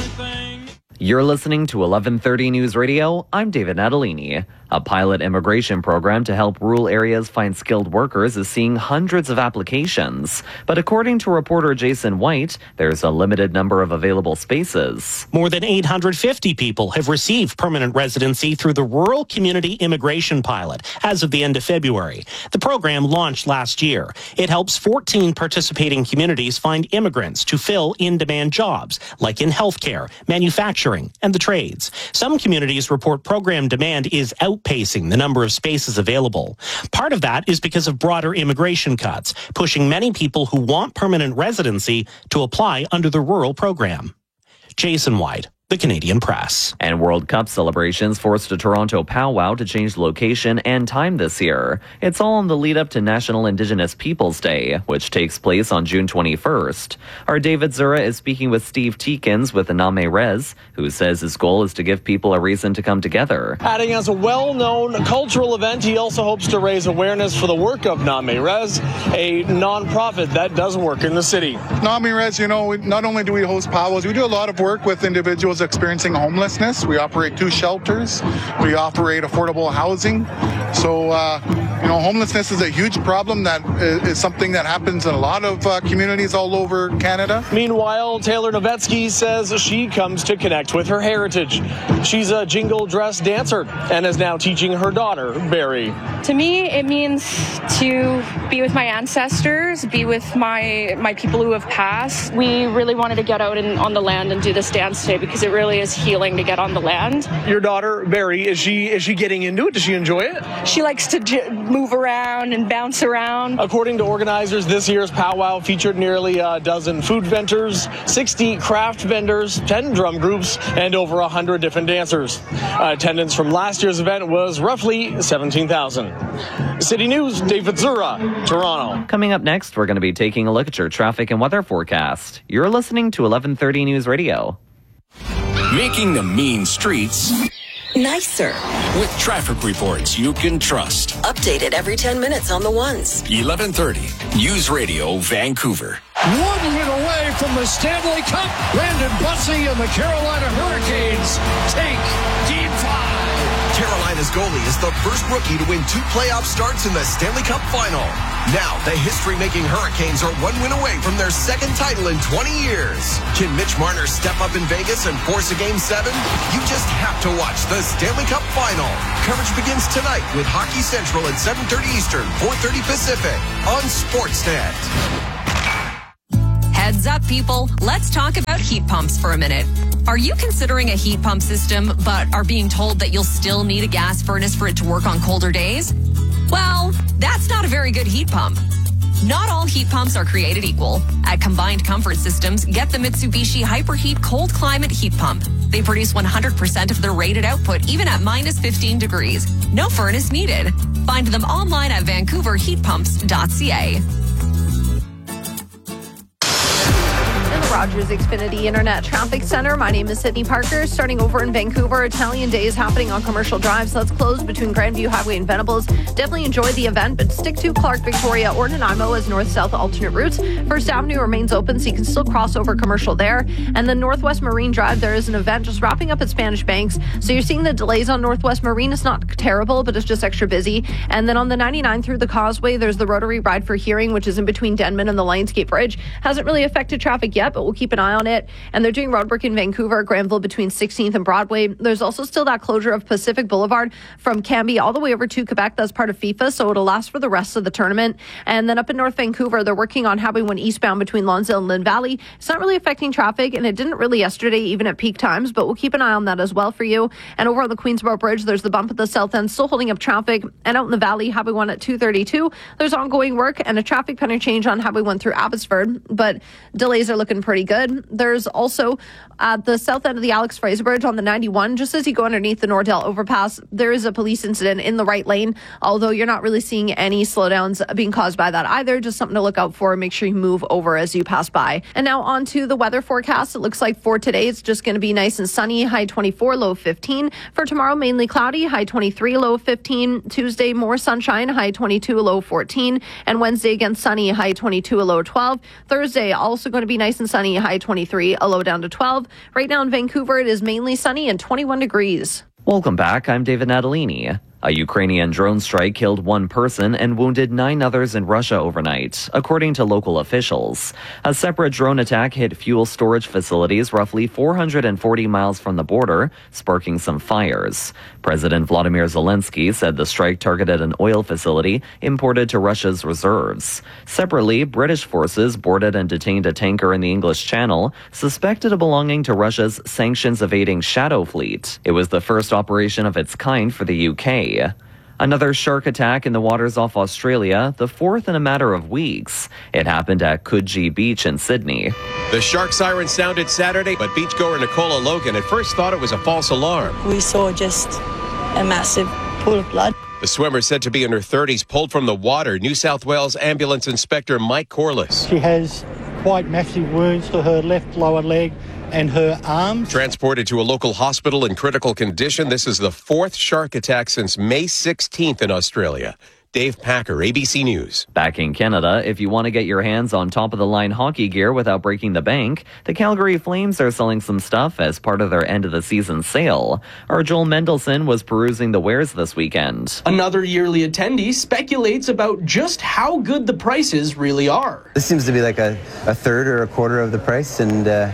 S13: You're listening to eleven thirty News Radio. I'm David Natalini. A pilot immigration program to help rural areas find skilled workers is seeing hundreds of applications. But according to reporter Jason White, there's a limited number of available spaces.
S14: More than eight hundred fifty people have received permanent residency through the Rural Community Immigration Pilot as of the end of February. The program launched last year. It helps fourteen participating communities find immigrants to fill in-demand jobs, like in healthcare, manufacturing, and the trades. Some communities report program demand is outpacing the number of spaces available. Part of that is because of broader immigration cuts, pushing many people who want permanent residency to apply under the rural program. Jason White, The Canadian Press.
S13: And World Cup celebrations forced a Toronto powwow to change location and time this year. It's all in the lead up to National Indigenous Peoples Day, which takes place on June twenty-first. Our David Zura is speaking with Steve Teekins with Name Rez, who says his goal is to give people a reason to come together.
S25: Adding as a well-known cultural event, he also hopes to raise awareness for the work of Name Rez, a non-profit that does work in the city.
S26: Name Rez, you know, not only do we host powwows, we do a lot of work with individuals
S12: those experiencing homelessness. We operate two shelters. We operate affordable housing. So, uh, you know, homelessness is a huge problem that is something that happens in a lot of uh, communities all over Canada.
S25: Meanwhile, Taylor Novetsky says she comes to connect with her heritage. She's a jingle dress dancer and is now teaching her daughter, Barry.
S15: To me, it means to be with my ancestors, be with my my people who have passed. We really wanted to get out and on the land and do this dance today because it really is healing to get on the land.
S25: Your daughter, Barry, is she is she getting into it? Does she enjoy it?
S15: She likes to j- move around and bounce around.
S25: According to organizers, this year's powwow featured nearly a dozen food vendors, sixty craft vendors, ten drum groups, and over one hundred different dancers. Uh, attendance from last year's event was roughly seventeen thousand. City News, David Zura, Toronto.
S13: Coming up next, we're going to be taking a look at your traffic and weather forecast. You're listening to eleven thirty News Radio.
S3: Making the mean streets
S16: nicer
S3: with traffic reports you can trust.
S16: Updated every ten minutes on the ones.
S3: eleven thirty News Radio, Vancouver.
S17: One win away from the Stanley Cup. Brandon Bussey and the Carolina Hurricanes take Game five.
S19: Carolina's goalie is the first rookie to win two playoff starts in the Stanley Cup Final. Now, the history-making Hurricanes are one win away from their second title in twenty years. Can Mitch Marner step up in Vegas and force a Game seven? You just have to watch the Stanley Cup Final. Coverage begins tonight with Hockey Central at seven thirty Eastern, four thirty Pacific on Sportsnet.
S24: Heads up, people. Let's talk about heat pumps for a minute. Are you considering a heat pump system, but are being told that you'll still need a gas furnace for it to work on colder days? Well, that's not a very good heat pump. Not all heat pumps are created equal. At Combined Comfort Systems, get the Mitsubishi Hyperheat Cold Climate Heat Pump. They produce one hundred percent of their rated output, even at minus fifteen degrees. No furnace needed. Find them online at vancouver heat pumps dot c a.
S9: Rogers Xfinity Internet Traffic Center. My name is Sydney Parker. Starting over in Vancouver, Italian Day is happening on commercial drives. That's closed between Grandview Highway and Venables. Definitely enjoy the event, but stick to Clark, Victoria, or Nanaimo as north-south alternate routes. First Avenue remains open, so you can still cross over commercial there. And then Northwest Marine Drive, there is an event just wrapping up at Spanish Banks. So you're seeing the delays on Northwest Marine. It's not terrible, but it's just extra busy. And then on the ninety-nine through the Causeway, there's the Rotary Ride for Hearing, which is in between Denman and the Lionsgate Bridge. Hasn't really affected traffic yet, but we'll keep an eye on it. And they're doing roadwork in Vancouver, Granville between sixteenth and Broadway. There's also still that closure of Pacific Boulevard from Cambie all the way over to Quebec. That's part of FIFA, so it'll last for the rest of the tournament. And then up in North Vancouver, they're working on Highway one eastbound between Lonsdale and Lynn Valley. It's not really affecting traffic, and it didn't really yesterday, even at peak times, but we'll keep an eye on that as well for you. And over on the Queensboro Bridge, there's the bump at the south end, still holding up traffic. And out in the valley, Highway one at two thirty-two, there's ongoing work and a traffic pattern change on Highway one through Abbotsford, but delays are looking pretty good. There's also at the south end of the Alex Fraser Bridge on the ninety-one, just as you go underneath the Nordell overpass, there is a police incident in the right lane, although you're not really seeing any slowdowns being caused by that either. Just something to look out for. Make sure you move over as you pass by. And now on to the weather forecast. It looks like for today, it's just going to be nice and sunny, high twenty-four, low fifteen. For tomorrow, mainly cloudy, high twenty-three, low fifteen. Tuesday, more sunshine, high twenty-two, low fourteen. And Wednesday, again, sunny, high twenty-two, a low twelve. Thursday, also going to be nice and sunny, high twenty-three, a low down to twelve. Right now in Vancouver, it is mainly sunny and twenty-one degrees.
S13: Welcome back. I'm David Natalini. A Ukrainian drone strike killed one person and wounded nine others in Russia overnight, according to local officials. A separate drone attack hit fuel storage facilities roughly four hundred forty miles from the border, sparking some fires. President Vladimir Zelensky said the strike targeted an oil facility imported to Russia's reserves. Separately, British forces boarded and detained a tanker in the English Channel, suspected of belonging to Russia's sanctions-evading Shadow Fleet. It was the first operation of its kind for the U K. Another shark attack in the waters off Australia, the fourth in a matter of weeks. It happened at Coogee Beach in Sydney.
S26: The shark siren sounded Saturday, but beachgoer Nicola Logan at first thought it was a false alarm.
S27: We saw just a massive pool of blood.
S26: The swimmer, said to be in her thirties, pulled from the water. New South Wales Ambulance Inspector Mike Corliss.
S28: She has quite massive wounds to her left lower leg and her arms.
S26: Transported to a local hospital in critical condition. This is the fourth shark attack since May sixteenth in Australia. Dave Packer, A B C News.
S13: Back in Canada, if you want to get your hands on top-of-the-line hockey gear without breaking the bank, the Calgary Flames are selling some stuff as part of their end-of-the-season sale. Our Joel Mendelson was perusing the wares this weekend.
S1: Another yearly attendee speculates about just how good the prices really are.
S2: This seems to be like a, a third or a quarter of the price, and uh,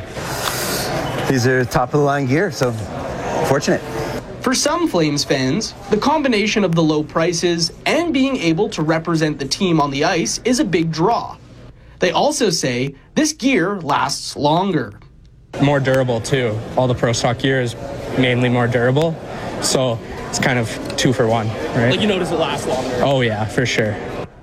S2: these are top-of-the-line gear, so fortunate.
S1: For some Flames fans, the combination of the low prices and being able to represent the team on the ice is a big draw. They also say this gear lasts longer.
S4: More durable too. All the Pro Stock gear is mainly more durable, so it's kind of two for one, right?
S1: Like you notice it lasts longer.
S4: Oh yeah, for sure.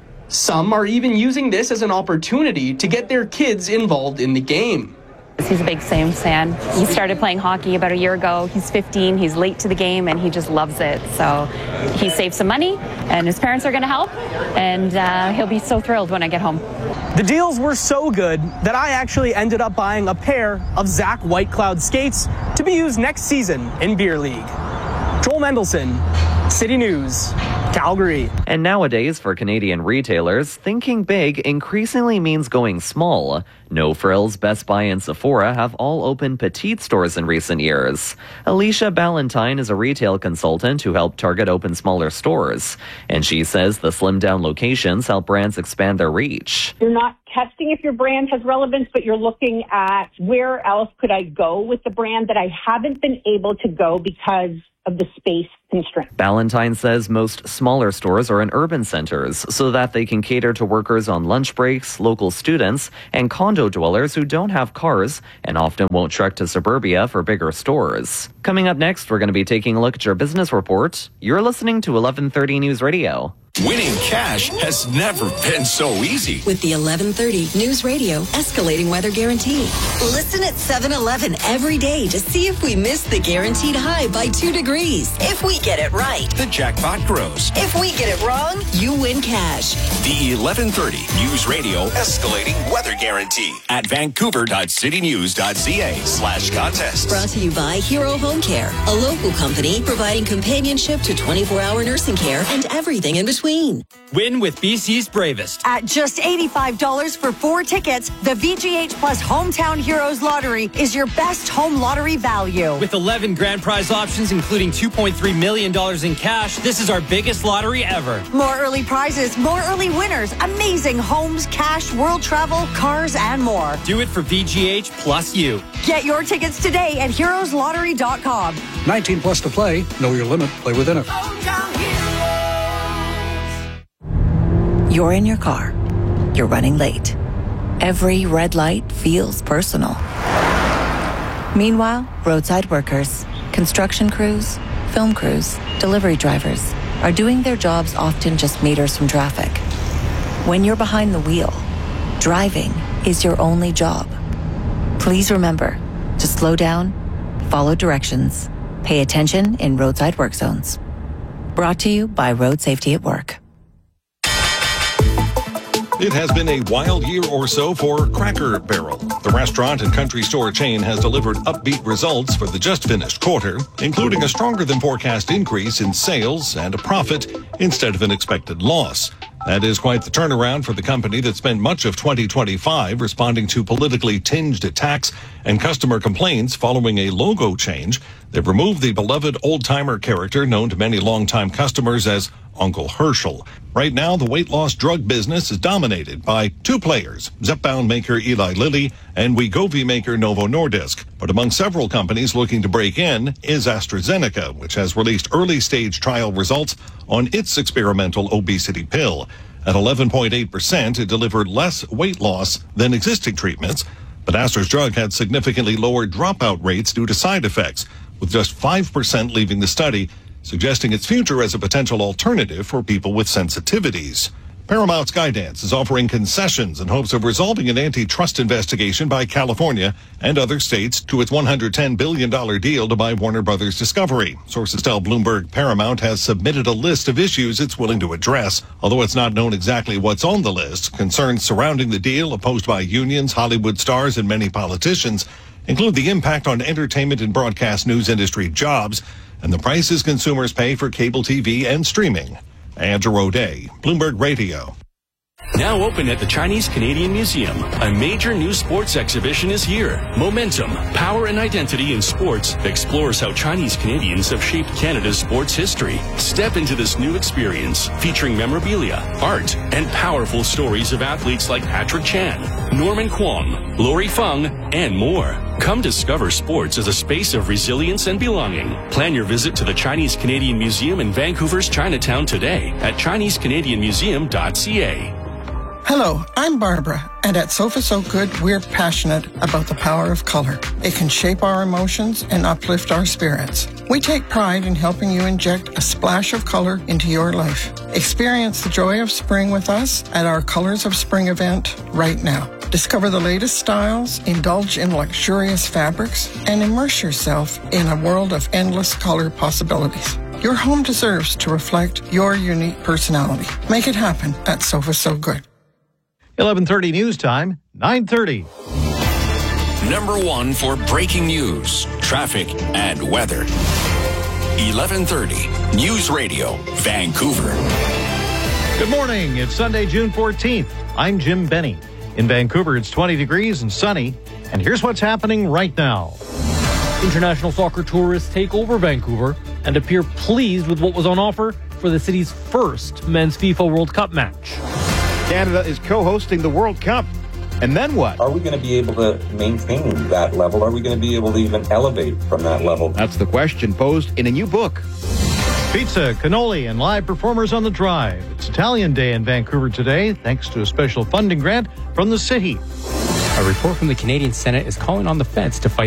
S1: Some are even using this as an opportunity to get their kids involved in the game.
S5: He's a big Flames fan. He started playing hockey about a year ago. He's fifteen. He's late to the game, and he just loves it. So he saved some money, and his parents are going to help, and uh, he'll be so thrilled when I get home.
S1: The deals were so good that I actually ended up buying a pair of Zach Whitecloud skates to be used next season in Beer League. Joel Mendelson, City News, Calgary.
S13: And nowadays, for Canadian retailers, thinking big increasingly means going small. No Frills, Best Buy, and Sephora have all opened petite stores in recent years. Alicia Ballantyne is a retail consultant who helped Target open smaller stores. And she says the slimmed-down locations help brands expand their reach.
S6: You're not testing if your brand has relevance, but you're looking at where else could I go with the brand that I haven't been able to go because of the space constraint.
S13: Ballantyne says most smaller stores are in urban centers so that they can cater to workers on lunch breaks, local students, and condo dwellers who don't have cars and often won't trek to suburbia for bigger stores. Coming up next, we're going to be taking a look at your business report. You're listening to eleven thirty News Radio.
S3: Winning cash has never been so easy.
S16: With the eleven thirty News Radio Escalating Weather Guarantee. Listen at seven eleven every day to see if we miss the guaranteed high by two degrees. If we get it right,
S3: the jackpot grows.
S16: If we get it wrong, you win cash.
S3: The eleven thirty News Radio Escalating Weather Guarantee at vancouver.citynews.ca slash contest.
S16: Brought to you by Hero Home Care, a local company providing companionship to twenty-four hour nursing care and everything in between.
S8: Win with B C's Bravest.
S20: At just eighty-five dollars for four tickets, the V G H Plus Hometown Heroes Lottery is your best home lottery value.
S8: With eleven grand prize options, including two point three million dollars in cash, this is our biggest lottery ever.
S20: More early prizes, more early winners, amazing homes, cash, world travel, cars, and more.
S8: Do it for V G H Plus you.
S20: Get your tickets today at heroes lottery dot com.
S17: nineteen plus to play. Know your limit. Play within it.
S22: You're in your car. You're running late. Every red light feels personal. Meanwhile, roadside workers, construction crews, film crews, delivery drivers are doing their jobs often just meters from traffic. When you're behind the wheel, driving is your only job. Please remember to slow down, follow directions, pay attention in roadside work zones. Brought to you by Road Safety at Work.
S29: It has been a wild year or so for Cracker Barrel. The restaurant and country store chain has delivered upbeat results for the just finished quarter, including a stronger than forecast increase in sales and a profit instead of an expected loss. That is quite the turnaround for the company that spent much of twenty twenty-five responding to politically tinged attacks and customer complaints following a logo change that removed the beloved old-timer character known to many longtime customers as Uncle Herschel. Right now, the weight loss drug business is dominated by two players, Zepbound maker Eli Lilly and Wegovy maker Novo Nordisk. But among several companies looking to break in is AstraZeneca, which has released early-stage trial results on its experimental obesity pill. At eleven point eight percent, it delivered less weight loss than existing treatments, but Astra's drug had significantly lower dropout rates due to side effects, with just five percent leaving the study, suggesting its future as a potential alternative for people with sensitivities. Paramount Skydance is offering concessions in hopes of resolving an antitrust investigation by California and other states to its one hundred ten billion dollars deal to buy Warner Brothers Discovery. Sources tell Bloomberg Paramount has submitted a list of issues it's willing to address. Although it's not known exactly what's on the list, concerns surrounding the deal, opposed by unions, Hollywood stars, and many politicians, include the impact on entertainment and broadcast news industry jobs and the prices consumers pay for cable T V and streaming. Andrew O'Day, Bloomberg Radio.
S7: Now open at the Chinese Canadian Museum, a major new sports exhibition is here. Momentum, Power and Identity in Sports explores how Chinese Canadians have shaped Canada's sports history. Step into this new experience featuring memorabilia, art, and powerful stories of athletes like Patrick Chan, Norman Kwong, Lori Fung, and more. Come discover sports as a space of resilience and belonging. Plan your visit to the Chinese Canadian Museum in Vancouver's Chinatown today at chinese canadian museum dot c a.
S10: Hello, I'm Barbara, and at Sofa So Good, we're passionate about the power of color. It can shape our emotions and uplift our spirits. We take pride in helping you inject a splash of color into your life. Experience the joy of spring with us at our Colors of Spring event right now. Discover the latest styles, indulge in luxurious fabrics, and immerse yourself in a world of endless color possibilities. Your home deserves to reflect your unique personality. Make it happen at Sofa So Good.
S11: eleven thirty news time, nine thirty.
S3: Number one for breaking news, traffic, and weather. eleven thirty News Radio, Vancouver.
S11: Good morning. It's Sunday, June fourteenth. I'm Jim Benny. In Vancouver, it's twenty degrees and sunny. And here's what's happening right now.
S12: International soccer tourists take over Vancouver and appear pleased with what was on offer for the city's first men's FIFA World Cup match.
S14: Canada is co-hosting the World Cup. And then what?
S15: Are we going to be able to maintain that level? Are we going to be able to even elevate from that level?
S14: That's the question posed in a new book.
S11: Pizza, cannoli, and live performers on the drive. It's Italian Day in Vancouver today, thanks to a special funding grant from the city.
S18: A report from the Canadian Senate is calling on the feds to fight